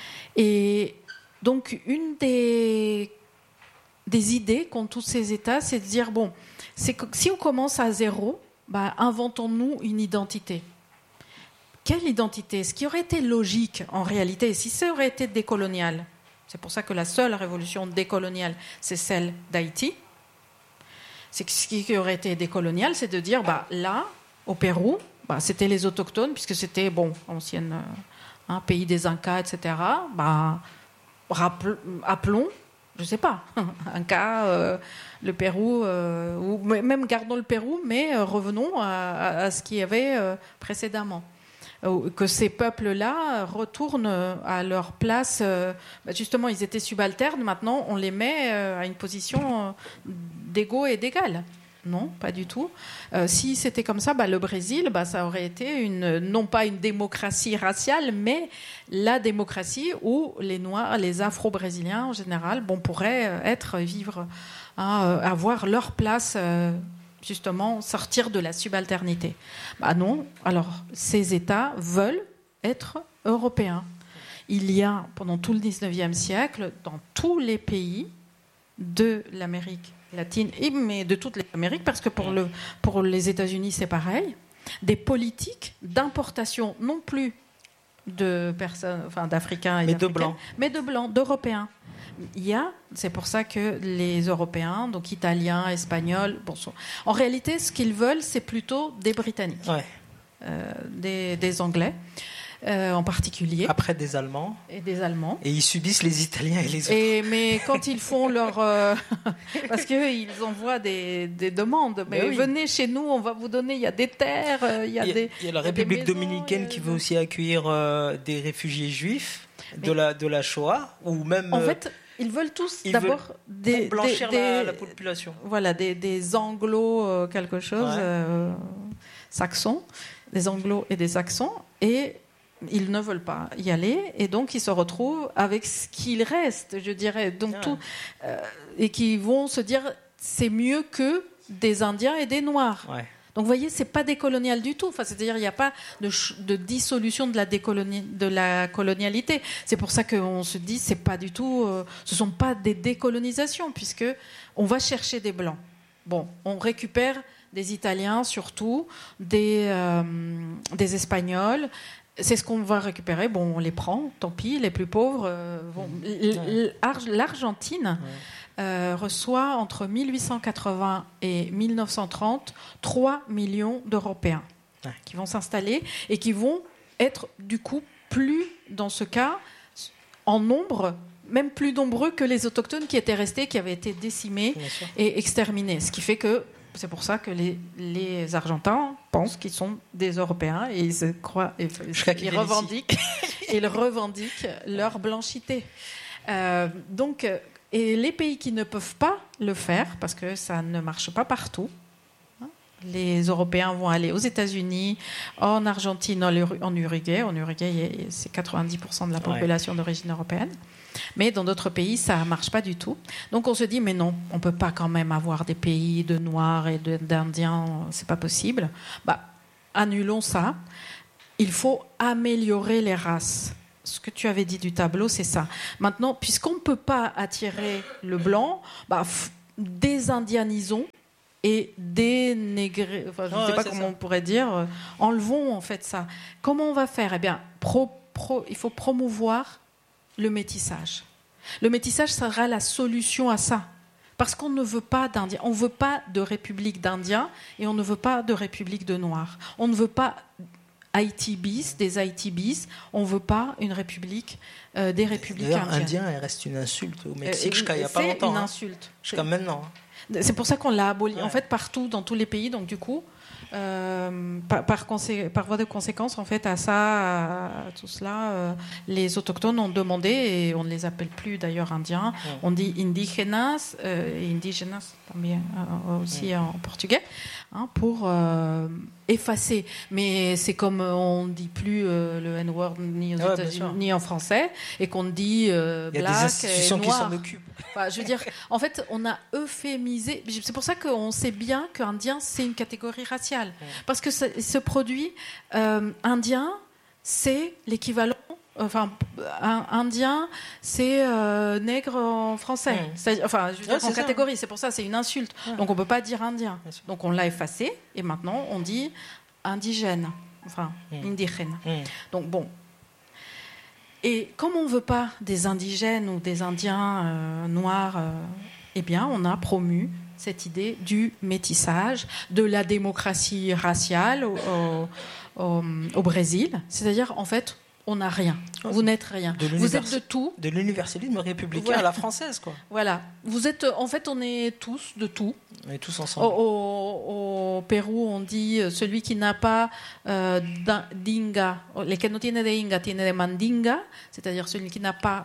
Et donc, une des... des idées qu'ont tous ces États, c'est de dire, bon, c'est que si on commence à zéro, bah, inventons-nous une identité. Quelle identité? Ce qui aurait été logique, en réalité, si ça aurait été décolonial, c'est pour ça que la seule révolution décoloniale, c'est celle d'Haïti, c'est que ce qui aurait été décolonial, c'est de dire, bah, là, au Pérou, bah, c'était les autochtones, puisque c'était, bon, ancienne, euh, hein, pays des Incas, et cetera, bah, rappel, appelons, je ne sais pas, un cas, euh, le Pérou, euh, ou même gardons le Pérou, mais euh, revenons à, à, à ce qu'il y avait euh, précédemment. Euh, que ces peuples-là retournent à leur place. Euh, bah justement, ils étaient subalternes, maintenant on les met euh, à une position euh, d'égaux et d'égal. Non, pas du tout. Euh, si c'était comme ça, bah, le Brésil, bah, ça aurait été une, non pas une démocratie raciale, mais la démocratie où les Noirs, les Afro-Brésiliens en général, bon, pourraient être, vivre, hein, avoir leur place, euh, justement, sortir de la subalternité. Bah non. Alors, ces États veulent être européens. Il y a, pendant tout le dix-neuvième siècle, dans tous les pays de l'Amérique latine, mais de toutes les Amériques, parce que pour, le, pour les États-Unis, c'est pareil, des politiques d'importation, non plus de personnes, enfin d'Africains et mais d'Africaines, de blancs, mais de blancs, d'Européens. Il y a, c'est pour ça que les Européens, donc Italiens, Espagnols, bon, sont, en réalité, ce qu'ils veulent, c'est plutôt des Britanniques, ouais. euh, des, des Anglais. Euh, en particulier. Après des Allemands. Et des Allemands. Et ils subissent les Italiens et les autres. Et, mais quand ils font leur... Euh, parce qu'ils envoient des, des demandes. Mais, mais oui. Venez chez nous, on va vous donner... Il y a des terres, il y a, il y a, des... Il y a la République maisons, dominicaine a... qui veut aussi accueillir euh, des réfugiés juifs mais, de, la, de la Shoah. Ou même... En euh, fait, ils veulent tous ils d'abord... Veulent des, pour blanchir des, la, des, la population. Voilà, des, des anglos euh, quelque chose, ouais. euh, saxons. Des anglos et des saxons. Et... ils ne veulent pas y aller et donc ils se retrouvent avec ce qu'il reste, je dirais, donc ah. tout, euh, et qui vont se dire c'est mieux que des Indiens et des Noirs. Ouais. Donc vous voyez, c'est pas décolonial du tout. Enfin, c'est-à-dire il n'y a pas de, de dissolution de la, décoloni- de la colonialité. C'est pour ça qu'on se dit c'est pas du tout, euh, ce sont pas des décolonisations puisque on va chercher des blancs. Bon, on récupère des Italiens surtout, des euh, des Espagnols. C'est ce qu'on va récupérer. Bon, on les prend, tant pis, les plus pauvres. Euh, vont... ouais. L'Argentine ouais. euh, reçoit entre mille huit cent quatre-vingts et mille neuf cent trente trois millions d'Européens ouais. qui vont s'installer et qui vont être, du coup, plus, dans ce cas, en nombre, même plus nombreux que les autochtones qui étaient restés, qui avaient été décimés et exterminés. Ce qui fait que c'est pour ça que les, les Argentins pensent qu'ils sont des Européens et ils se croient, et, ils revendiquent. ils revendiquent leur blanchité. Euh, donc, et les pays qui ne peuvent pas le faire, parce que ça ne marche pas partout, hein, les Européens vont aller aux États-Unis, en Argentine, en Uruguay. En Uruguay, c'est quatre-vingt-dix pour cent de la population ouais. d'origine européenne. Mais dans d'autres pays, ça ne marche pas du tout. Donc on se dit, mais non, on ne peut pas quand même avoir des pays de Noirs et de, d'Indiens, ce n'est pas possible. Bah, annulons ça. Il faut améliorer les races. Ce que tu avais dit du tableau, c'est ça. Maintenant, puisqu'on ne peut pas attirer le blanc, bah, f- désindianisons et dénégrer, enfin, je ne oh, sais ouais, pas comment ça. on pourrait dire, euh, enlevons en fait ça. Comment on va faire ? Eh bien, pro, pro, il faut promouvoir le métissage. Le métissage sera la solution à ça. Parce qu'on ne veut pas d'Indiens. On ne veut pas de république d'Indiens et on ne veut pas de république de Noirs. On ne veut pas I T bis, des I T bis. On ne veut pas une république, euh, des républiques D'ailleurs, indiennes. indien, elle reste une insulte au Mexique euh, jusqu'à il n'y a pas longtemps. C'est une hein. insulte. Jusqu'à maintenant. C'est pour ça qu'on l'a aboli. Ouais. En fait, partout, dans tous les pays. Donc, du coup, euh, par, par, consé- par voie de conséquence, en fait, à ça, à tout cela, euh, les autochtones ont demandé, et on ne les appelle plus d'ailleurs indiens, ouais. on dit indígenas, euh, indígenas también, euh, aussi ouais. en portugais, hein, pour euh, effacer. Mais c'est comme on ne dit plus euh, le N-word ni aux ouais, États-Unis ni en français, et qu'on dit euh, black. Il y a des institutions et qui noir. s'en occupent. Enfin, je veux dire, en fait, on a euphémisé. C'est pour ça qu'on sait bien qu'Indien, c'est une catégorie raciale. Ouais. Parce que ce, ce produit euh, indien, c'est l'équivalent. Enfin, un, indien, c'est euh, nègre en français. Mmh. C'est, enfin, je veux dire, ouais, en catégorie. Ça. C'est pour ça, c'est une insulte. Ouais. Donc, on ne peut pas dire indien. Donc, on l'a effacé. Et maintenant, on dit indigène. Enfin, mmh. indigène. Mmh. Donc, bon. Et comme on ne veut pas des indigènes ou des indiens euh, noirs, euh, eh bien, on a promu cette idée du métissage, de la démocratie raciale au, au, au, au Brésil. C'est-à-dire, en fait, on n'a rien. Vous n'êtes rien. Vous êtes de tout. De l'universalisme républicain voilà. à la française, quoi. Voilà. Vous êtes, en fait, on est tous de tout. On est tous ensemble. Au, au, au Pérou, on dit celui qui n'a pas euh, d'inga, le que no tiene de inga tiene de mandinga, c'est-à-dire celui qui n'a pas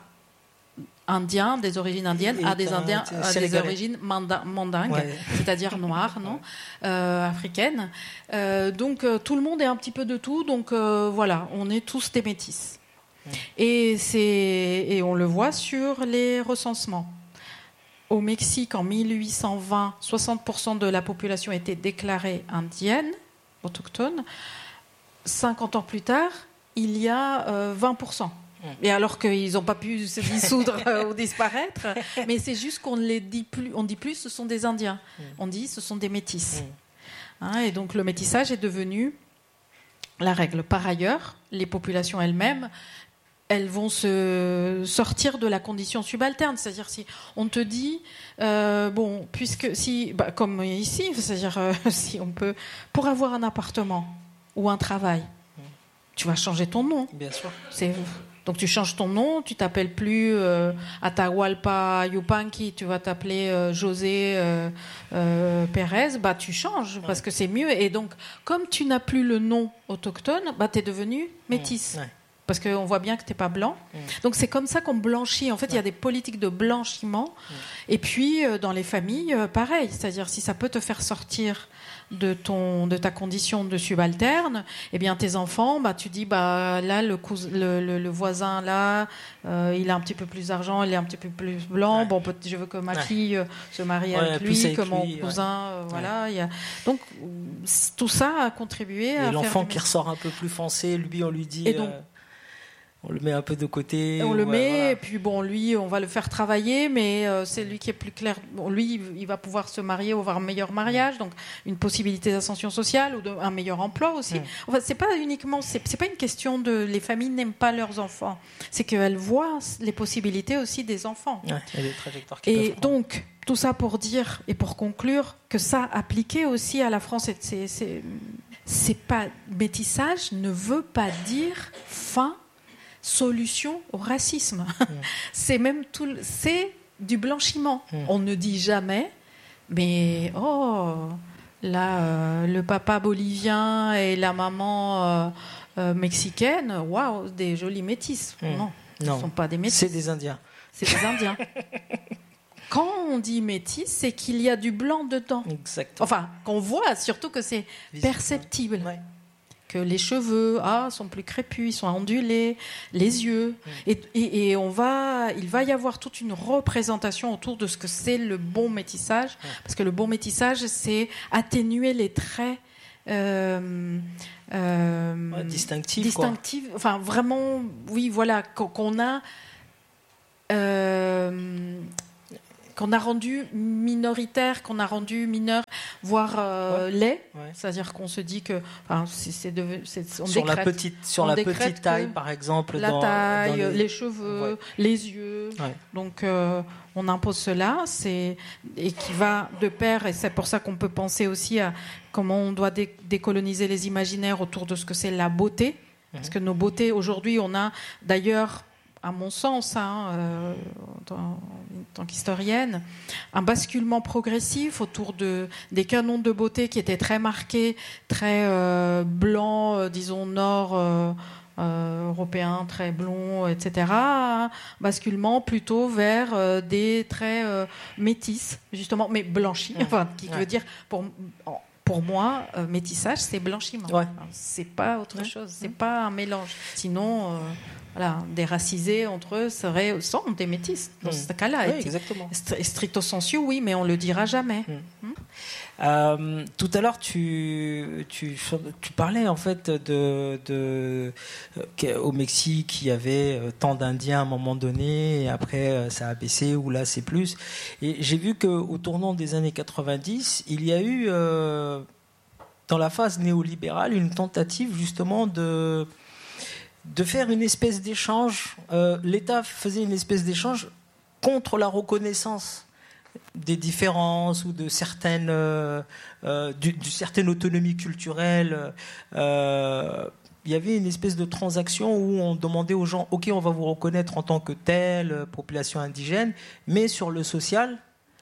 indien, des origines indiennes, a des indiens, a des origines manda, mandingues, ouais. c'est-à-dire noires, non, euh, africaines. Euh, donc euh, tout le monde est un petit peu de tout. Donc euh, voilà, on est tous des métis. Ouais. Et c'est et on le voit sur les recensements. Au Mexique, en mille huit cent vingt, soixante pour cent de la population était déclarée indienne, autochtone. cinquante ans plus tard, il y a euh, vingt pour cent. Et alors qu'ils n'ont pas pu se dissoudre ou disparaître, mais c'est juste qu'on ne les dit plus. On dit plus, ce sont des Indiens. On dit, ce sont des métis. Hein, et donc le métissage est devenu la règle. Par ailleurs, les populations elles-mêmes, elles vont se sortir de la condition subalterne. C'est-à-dire si on te dit, euh, bon, puisque si, bah, comme ici, c'est-à-dire euh, si on peut, pour avoir un appartement ou un travail, tu vas changer ton nom. Bien sûr. C'est Donc tu changes ton nom, tu t'appelles plus euh, Atahualpa Yupanqui, tu vas t'appeler euh, José euh, euh, Pérez, bah tu changes parce que c'est mieux. Et donc comme tu n'as plus le nom autochtone, bah tu es devenu métis. Ouais. Parce qu'on voit bien que tu n'es pas blanc. Mmh. Donc c'est comme ça qu'on blanchit. En fait, il ouais. y a des politiques de blanchiment. Mmh. Et puis, euh, dans les familles, euh, pareil. C'est-à-dire, si ça peut te faire sortir de, ton, de ta condition de subalterne, eh bien, tes enfants, bah, tu dis, bah, là, le, cous- le, le, le voisin, là, euh, il a un petit peu plus d'argent, il est un petit peu plus blanc. Ouais. Bon, peut- je veux que ma ouais. fille euh, se marie ouais, avec lui, avec que mon lui, cousin... Ouais. Euh, voilà. Il y a... Donc, tout ça a contribué et à l'enfant faire... qui ressort un peu plus foncé, lui, on lui dit... Et donc, euh... on le met un peu de côté. On le ouais, met, voilà. Et puis bon, lui, on va le faire travailler, mais euh, c'est lui qui est plus clair. Bon, lui, il va pouvoir se marier ou avoir un meilleur mariage, donc une possibilité d'ascension sociale ou de, un meilleur emploi aussi. Mmh. Enfin, c'est pas uniquement, c'est, c'est pas une question de les familles n'aiment pas leurs enfants, c'est qu'elles voient les possibilités aussi des enfants. Ouais, et les trajectoires qu'ils et peuvent donc, prendre. Tout ça pour dire et pour conclure que ça appliqué aussi à la France, c'est, c'est, c'est, c'est pas métissage ne veut pas dire fin. Solution au racisme. Mmh. C'est même tout, c'est du blanchiment. Mmh. On ne dit jamais, mais oh, là, euh, le papa bolivien et la maman euh, euh, mexicaines, waouh, des jolies métisses. Mmh. Non, ce ne sont pas des métisses. C'est des Indiens. C'est des Indiens. Quand on dit métis, c'est qu'il y a du blanc dedans. Exactement. Enfin, qu'on voit, surtout que c'est perceptible. Ouais. Que les cheveux ah, sont plus crépus, ils sont ondulés, les yeux. Mmh. Et, et, et on va, il va y avoir toute une représentation autour de ce que c'est le bon métissage. Mmh. Parce que le bon métissage, c'est atténuer les traits euh, euh, ouais, distinctifs. Distinctifs. Enfin, vraiment, oui, voilà, qu'on a... Euh, qu'on a rendu minoritaire, qu'on a rendu mineur, voire euh, ouais. laid. Ouais. C'est-à-dire qu'on se dit que... Enfin, c'est, c'est de, c'est, on sur décrète, la petite, sur la petite taille, par exemple. La dans, taille, dans les... les cheveux, ouais. les yeux. Ouais. Donc, euh, on impose cela. C'est, et qui va de pair, et c'est pour ça qu'on peut penser aussi à comment on doit dé- décoloniser les imaginaires autour de ce que c'est la beauté. Mmh. Parce que nos beautés, aujourd'hui, on a d'ailleurs... à mon sens, hein, euh, en, en tant qu'historienne, un basculement progressif autour de, des canons de beauté qui étaient très marqués, très euh, blancs, euh, disons nord euh, euh, européens, très blonds, et cetera. Un basculement plutôt vers euh, des traits euh, métis, justement, mais blanchis, mmh. enfin, qui ouais. veut dire... pour Pour moi, euh, métissage, c'est blanchiment. Ouais. Enfin, c'est pas autre ouais. chose, c'est pas un mélange. Sinon, euh, voilà, des racisés entre eux seraient, sont des métis dans mmh. ce cas-là. Oui, exactement. Stricto sensu, oui, mais on le dira jamais. Mmh. Mmh. Euh, tout à l'heure, tu, tu, tu parlais en fait de, de euh, au Mexique, il y avait tant d'Indiens à un moment donné, et après euh, ça a baissé, ou là c'est plus. Et j'ai vu qu'au tournant des années quatre-vingt-dix, il y a eu euh, dans la phase néolibérale une tentative justement de de faire une espèce d'échange. Euh, L'État faisait une espèce d'échange contre la reconnaissance des différences ou de certaines, euh, euh, d'une certaine autonomie culturelle. Euh, il y avait une espèce de transaction où on demandait aux gens, ok, on va vous reconnaître en tant que telle population indigène, mais sur le social,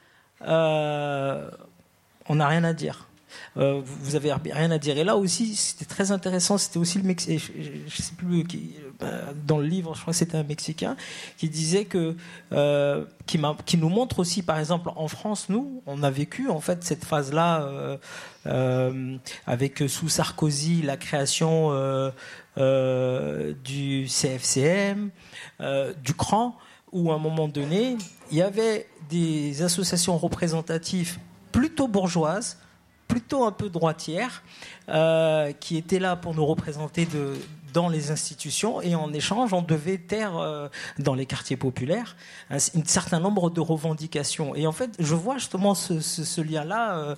euh, on n'a rien à dire. Euh, vous avez rien à dire. Et là aussi, c'était très intéressant. C'était aussi le Mexicain, je, je sais plus qui, dans le livre, je crois que c'était un Mexicain qui disait que, euh, qui, m'a, qui nous montre aussi, par exemple, en France, nous, on a vécu en fait cette phase-là euh, euh, avec sous Sarkozy la création euh, euh, du C F C M, euh, du C R A N, où à un moment donné, il y avait des associations représentatives plutôt bourgeoises, plutôt un peu droitière, euh, qui était là pour nous représenter de, dans les institutions, et en échange, on devait taire euh, dans les quartiers populaires un, un certain nombre de revendications. Et en fait, je vois justement ce, ce, ce lien-là euh,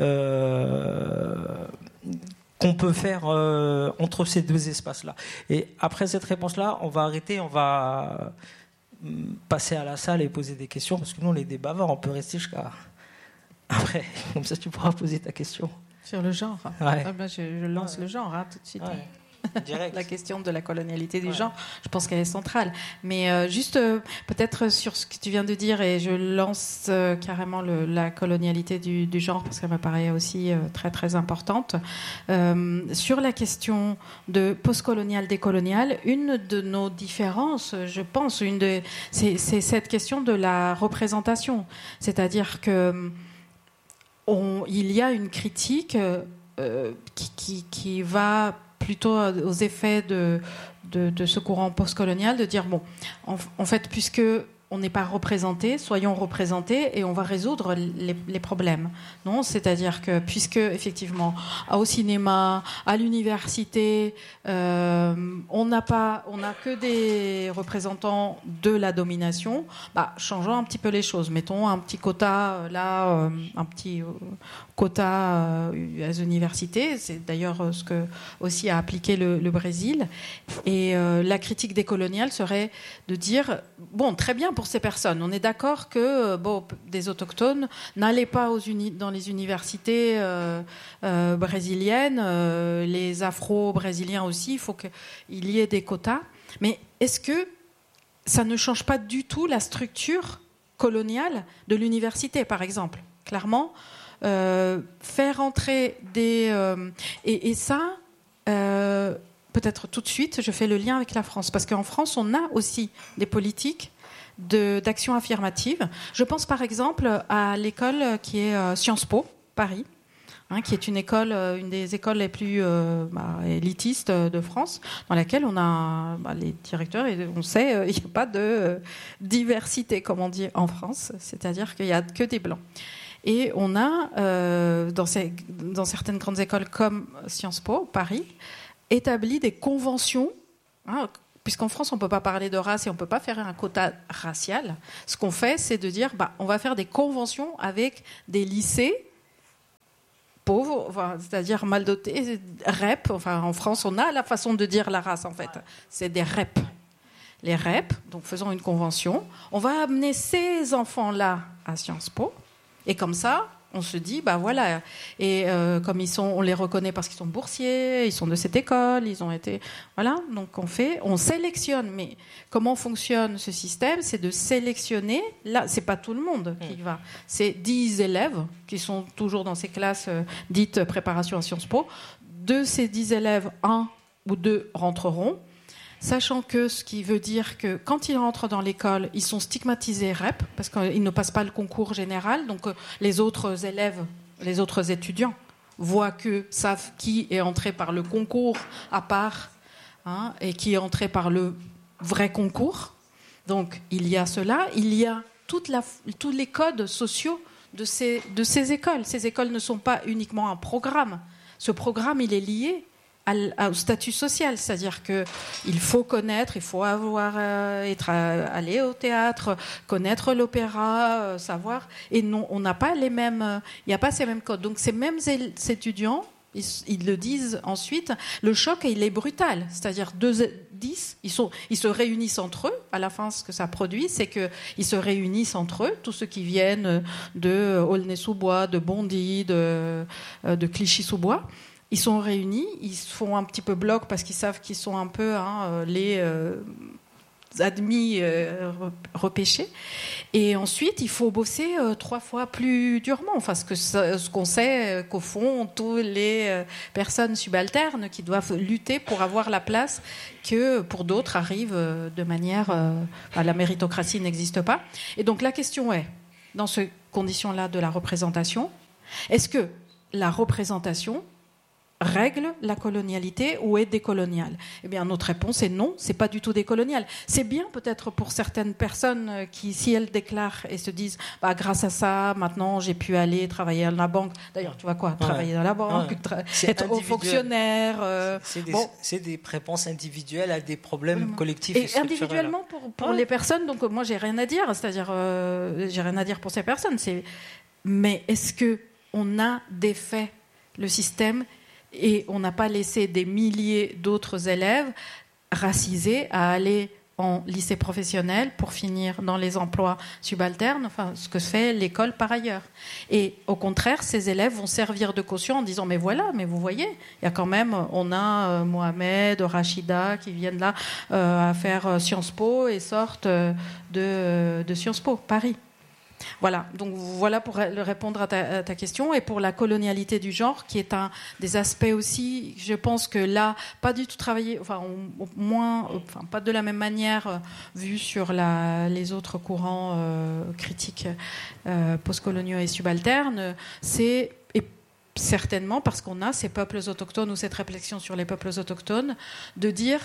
euh, qu'on peut faire euh, entre ces deux espaces-là. Et après cette réponse-là, on va arrêter, on va passer à la salle et poser des questions, parce que nous, on est des bavards, on peut rester jusqu'à... Après, comme ça, tu pourras poser ta question. Sur le genre. Ouais. Ah ben, je, je lance ouais. le genre hein, tout de suite. Ouais. Direct. La question de la colonialité du ouais. genre, je pense qu'elle est centrale. Mais euh, juste euh, peut-être sur ce que tu viens de dire, et je lance euh, carrément le, la colonialité du, du genre, parce qu'elle me paraît aussi euh, très très importante. Euh, sur la question de postcolonial, décolonial, une de nos différences, je pense, une de, c'est, c'est cette question de la représentation. C'est-à-dire que On, il y a une critique euh, qui, qui, qui va plutôt aux effets de, de, de ce courant postcolonial, de dire, bon, en, en fait, puisque on n'est pas représenté, soyons représentés et on va résoudre les, les problèmes. Non, c'est-à-dire que puisque effectivement au cinéma, à l'université, euh, on n'a pas, on n'a que des représentants de la domination. Bah, changeons un petit peu les choses. Mettons un petit quota là, euh, un petit euh, quota euh, aux universités. C'est d'ailleurs ce que aussi a appliqué le, le Brésil. Et euh, la critique décoloniale serait de dire bon, très bien. Pour ces personnes, on est d'accord que bon, des autochtones n'allaient pas aux uni- dans les universités euh, euh, brésiliennes, euh, les afro-brésiliens aussi, il faut qu'il y ait des quotas. Mais est-ce que ça ne change pas du tout la structure coloniale de l'université, par exemple ? Clairement, euh, faire entrer des... Euh, et, et ça... Euh, peut-être tout de suite, je fais le lien avec la France. Parce qu'en France, on a aussi des politiques de, d'action affirmative. Je pense par exemple à l'école qui est euh, Sciences Po, Paris, hein, qui est une école, une des écoles les plus euh, bah, élitistes de France, dans laquelle on a bah, les directeurs, et on sait, il euh, n'y a pas de euh, diversité, comme on dit en France, c'est-à-dire qu'il n'y a que des blancs. Et on a, euh, dans, ces, dans certaines grandes écoles comme Sciences Po, Paris, établi des conventions, hein, puisqu'en France, on ne peut pas parler de race et on ne peut pas faire un quota racial. Ce qu'on fait, c'est de dire, bah, on va faire des conventions avec des lycées pauvres, enfin, c'est-à-dire mal dotés, R E P. Enfin, en France, on a la façon de dire la race, en fait. C'est des R E P. Les R E P, donc faisons une convention. On va amener ces enfants-là à Sciences Po. Et comme ça, on se dit, bah voilà, et euh, comme ils sont, on les reconnaît parce qu'ils sont boursiers, ils sont de cette école, ils ont été, voilà, donc on fait, on sélectionne. Mais comment fonctionne ce système ? C'est de sélectionner. Là, c'est pas tout le monde qui va. C'est dix élèves qui sont toujours dans ces classes euh, dites préparation à Sciences Po. De ces dix élèves, un ou deux rentreront. Sachant que ce qui veut dire que quand ils rentrent dans l'école, ils sont stigmatisés R E P, parce qu'ils ne passent pas le concours général, donc les autres élèves, les autres étudiants voient que, savent qui est entré par le concours à part, hein, et qui est entré par le vrai concours. Donc il y a cela, il y a toute la, tous les codes sociaux de ces, de ces écoles. Ces écoles ne sont pas uniquement un programme. Ce programme, il est lié au statut social, c'est-à-dire qu'il faut connaître, il faut avoir, euh, être aller au théâtre, connaître l'opéra, euh, savoir, et non, on n'a pas les mêmes, il euh, n'y a pas ces mêmes codes. Donc ces mêmes étudiants, ils, ils le disent ensuite, le choc il est brutal, c'est-à-dire deux, dix, ils sont, ils se réunissent entre eux. À la fin, ce que ça produit, c'est que ils se réunissent entre eux, tous ceux qui viennent de Aulnay-sous-Bois, de Bondy, de, de Clichy-sous-Bois. Ils sont réunis, ils se font un petit peu bloc parce qu'ils savent qu'ils sont un peu hein, les euh, admis euh, repêchés. Et ensuite, il faut bosser euh, trois fois plus durement. Enfin, ce, que, ce qu'on sait euh, qu'au fond, toutes les euh, personnes subalternes qui doivent lutter pour avoir la place que pour d'autres arrivent euh, de manière... Euh, enfin, la méritocratie n'existe pas. Et donc la question est, dans ces conditions-là de la représentation, est-ce que la représentation règle la colonialité ou est décoloniale ? Eh bien, notre réponse est non, c'est pas du tout décolonial. C'est bien peut-être pour certaines personnes qui, si elles déclarent et se disent, bah, grâce à ça, maintenant j'ai pu aller travailler à la banque. D'ailleurs, tu vois quoi, travailler ouais. dans la banque, ouais. tra- être haut fonctionnaire. Euh, c'est, des, bon. c'est des réponses individuelles à des problèmes collectifs et, et structurels. Individuellement pour, pour ouais. les personnes, donc moi j'ai rien à dire, c'est-à-dire euh, j'ai rien à dire pour ces personnes. C'est... Mais est-ce que on a défait le système? Et on n'a pas laissé des milliers d'autres élèves racisés à aller en lycée professionnel pour finir dans les emplois subalternes, enfin, ce que fait l'école par ailleurs. Et au contraire, ces élèves vont servir de caution en disant « mais voilà, mais vous voyez, il y a quand même, on a euh, Mohamed, Rachida qui viennent là euh, à faire euh, Sciences Po et sortent euh, de, de Sciences Po, Paris ». Voilà, donc voilà pour répondre à ta, à ta question. Et pour la colonialité du genre, qui est un des aspects aussi, je pense que là, pas du tout travaillé, enfin, au, au moins, enfin, pas de la même manière euh, vu sur la, les autres courants euh, critiques euh, postcoloniaux et subalternes, c'est et certainement parce qu'on a ces peuples autochtones ou cette réflexion sur les peuples autochtones, de dire,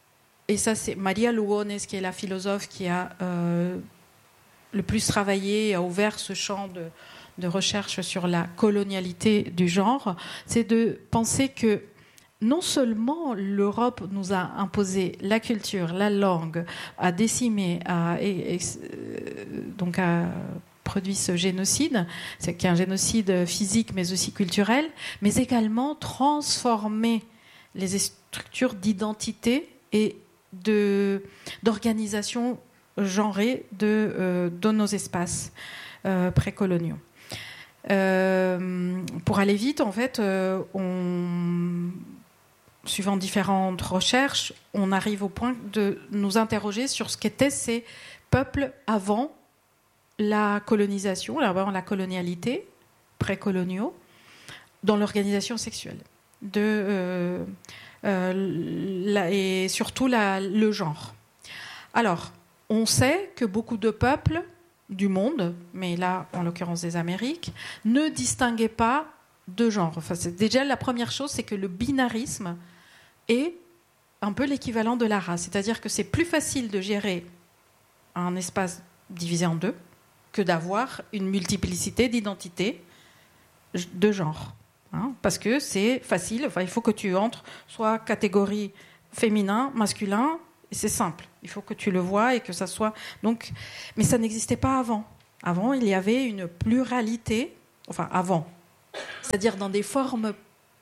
et ça c'est Maria Lugones, qui est la philosophe qui a... Euh, le plus travaillé et a ouvert ce champ de, de recherche sur la colonialité du genre, c'est de penser que non seulement l'Europe nous a imposé la culture, la langue, a décimé, a, et, et, donc a produit ce génocide, c'est qu'il y a un génocide physique mais aussi culturel, mais également transformé les structures d'identité et de, d'organisation genrés de, euh, de nos espaces euh, précoloniaux. Euh, pour aller vite, en fait, euh, on, suivant différentes recherches, on arrive au point de nous interroger sur ce qu'étaient ces peuples avant la colonisation, avant la colonialité, précoloniaux, dans l'organisation sexuelle. de, euh, euh, la, et surtout la, le genre. Alors, on sait que beaucoup de peuples du monde, mais là, en l'occurrence des Amériques, ne distinguaient pas de genre. Enfin, c'est, déjà, la première chose, c'est que le binarisme est un peu l'équivalent de la race. C'est-à-dire que c'est plus facile de gérer un espace divisé en deux que d'avoir une multiplicité d'identités de genre. Hein, parce que c'est facile, enfin, il faut que tu entres soit catégorie féminin, masculin, et c'est simple. Il faut que tu le vois et que ça soit... Donc, mais ça n'existait pas avant. Avant, il y avait une pluralité, enfin avant, c'est-à-dire dans des formes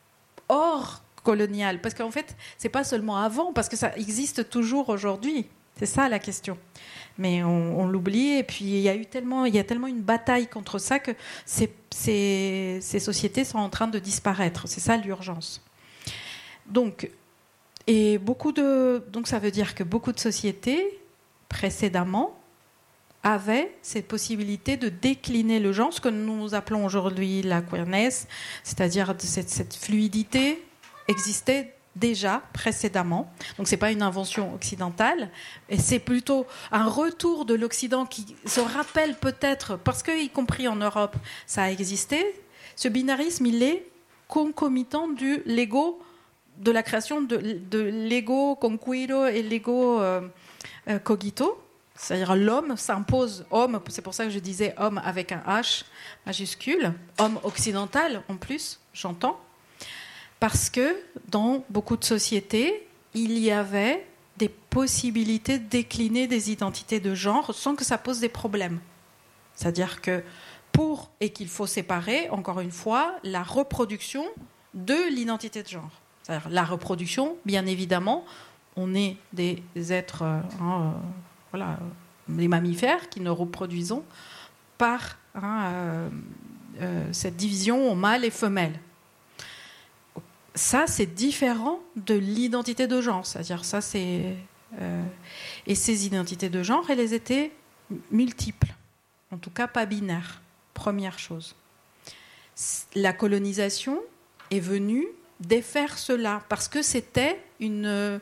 hors coloniales. Parce qu'en fait, c'est pas seulement avant, parce que ça existe toujours aujourd'hui. C'est ça la question. Mais on, on l'oublie, et puis il y a eu tellement, il y a tellement une bataille contre ça que ces, ces, ces sociétés sont en train de disparaître. C'est ça l'urgence. Donc, et beaucoup de, donc ça veut dire que beaucoup de sociétés précédemment avaient cette possibilité de décliner le genre, ce que nous appelons aujourd'hui la queerness, c'est-à-dire cette, cette fluidité existait déjà précédemment. Donc c'est pas une invention occidentale, et c'est plutôt un retour de l'Occident qui se rappelle peut-être, parce que y compris en Europe ça a existé. Ce binarisme, il est concomitant du l'ego, de la création de, de l'ego conquiro et l'ego euh, euh, cogito, c'est-à-dire l'homme s'impose, homme, c'est pour ça que je disais homme avec un H majuscule, homme occidental en plus, j'entends. Parce que dans beaucoup de sociétés, il y avait des possibilités de décliner des identités de genre sans que ça pose des problèmes. C'est-à-dire que pour, et qu'il faut séparer, encore une fois, la reproduction de l'identité de genre. C'est-à-dire la reproduction, bien évidemment, on est des êtres, hein, euh, voilà, les mammifères qui nous reproduisons par hein, euh, euh, cette division en mâle et femelle. Ça, c'est différent de l'identité de genre. C'est-à-dire, ça, c'est... Euh, et ces identités de genre, elles étaient multiples. En tout cas, pas binaires. Première chose. La colonisation est venue défaire cela, parce que c'était une euh,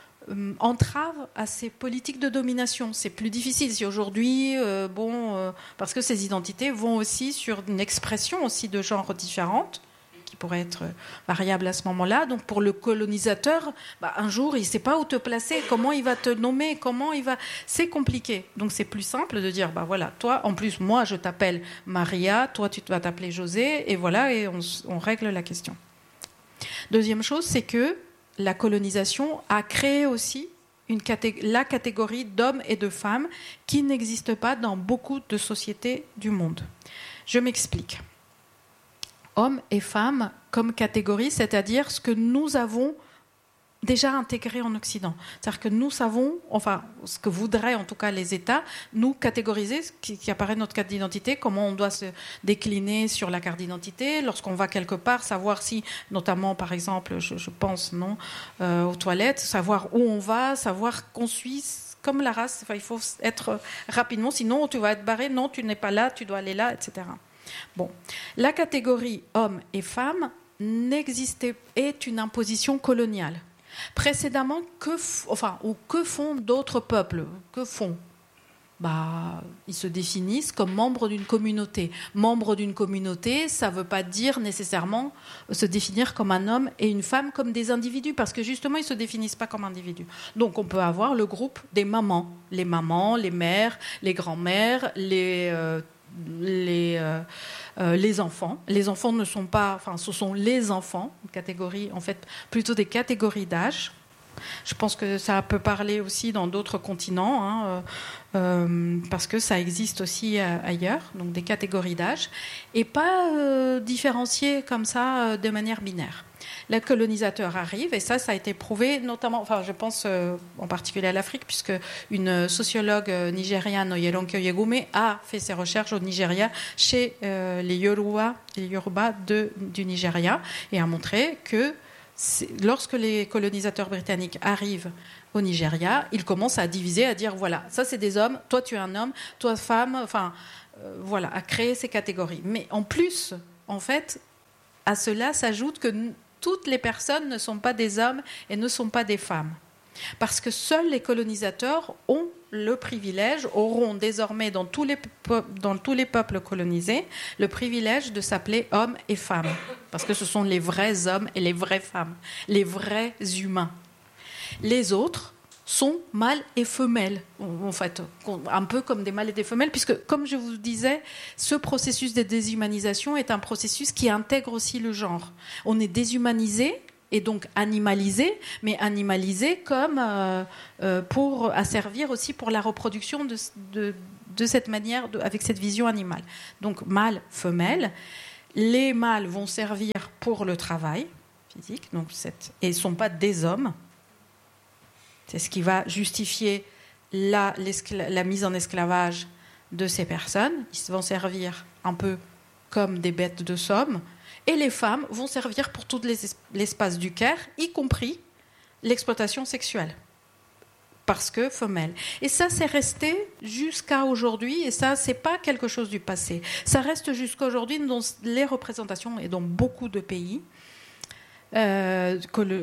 entrave à ces politiques de domination. C'est plus difficile. Si aujourd'hui, euh, bon, euh, parce que ces identités vont aussi sur une expression aussi de genre différente, qui pourrait être variable à ce moment-là. Donc pour le colonisateur, bah, un jour, il ne sait pas où te placer, comment il va te nommer, comment il va... C'est compliqué. Donc c'est plus simple de dire, bah voilà, toi, en plus, moi, je t'appelle Maria, toi, tu vas t'appeler José, et voilà, et on, on règle la question. Deuxième chose, c'est que la colonisation a créé aussi une catég- la catégorie d'hommes et de femmes qui n'existe pas dans beaucoup de sociétés du monde. Je m'explique. Hommes et femmes comme catégorie, c'est-à-dire ce que nous avons déjà intégré en Occident. C'est-à-dire que nous savons, enfin, ce que voudraient en tout cas les États, nous catégoriser, ce qui, qui apparaît notre carte d'identité, comment on doit se décliner sur la carte d'identité, lorsqu'on va quelque part, savoir si, notamment par exemple, je, je pense, non, euh, aux toilettes, savoir où on va, savoir qu'on suit comme la race, enfin, il faut être rapidement, sinon tu vas être barré, non, tu n'es pas là, tu dois aller là, et cetera. Bon, la catégorie hommes et femmes n'existait, est une imposition coloniale. Précédemment, que, f- enfin, ou que font d'autres peuples ? Que font ? Bah, ils se définissent comme membres d'une communauté. Membre d'une communauté, ça ne veut pas dire nécessairement se définir comme un homme et une femme comme des individus, parce que justement, ils ne se définissent pas comme individus. Donc, on peut avoir le groupe des mamans. Les mamans, les mères, les grands-mères, les... Euh, les, euh, euh, les enfants. Les enfants ne sont pas... Enfin, ce sont les enfants, une catégorie, en fait, plutôt des catégories d'âge. Je pense que ça peut parler aussi dans d'autres continents, hein, euh, euh, parce que ça existe aussi euh, ailleurs, donc des catégories d'âge, et pas euh, différenciées comme ça euh, de manière binaire. Le colonisateur arrive, et ça, ça a été prouvé, notamment, enfin, je pense euh, en particulier à l'Afrique, puisque une sociologue nigériane, Oyelonke Oyegume, a fait ses recherches au Nigeria chez euh, les Yoruba, les Yoruba de, du Nigeria, et a montré que lorsque les colonisateurs britanniques arrivent au Nigeria, ils commencent à diviser, à dire voilà, ça c'est des hommes, toi tu es un homme, toi femme, enfin euh, voilà, à créer ces catégories. Mais en plus, en fait, à cela s'ajoute que toutes les personnes ne sont pas des hommes et ne sont pas des femmes. Parce que seuls les colonisateurs ont le privilège, auront désormais dans tous les, dans tous les peuples colonisés, le privilège de s'appeler hommes et femmes. Parce que ce sont les vrais hommes et les vraies femmes, les vrais humains. Les autres sont mâles et femelles, en fait, un peu comme des mâles et des femelles, puisque, comme je vous disais, ce processus de déshumanisation est un processus qui intègre aussi le genre. On est déshumanisé, et donc animalisé, mais animalisé comme euh, euh, pour asservir aussi pour la reproduction de, de, de cette manière, de, avec cette vision animale. Donc mâle, femelle. Les mâles vont servir pour le travail physique, donc cette, et ne sont pas des hommes. C'est ce qui va justifier la, la mise en esclavage de ces personnes. Ils vont servir un peu comme des bêtes de somme. Et les femmes vont servir pour tout l'espace du Caire, y compris l'exploitation sexuelle, parce que femelles. Et ça, c'est resté jusqu'à aujourd'hui, et ça, c'est pas quelque chose du passé. Ça reste jusqu'à aujourd'hui dans les représentations et dans beaucoup de pays. Euh,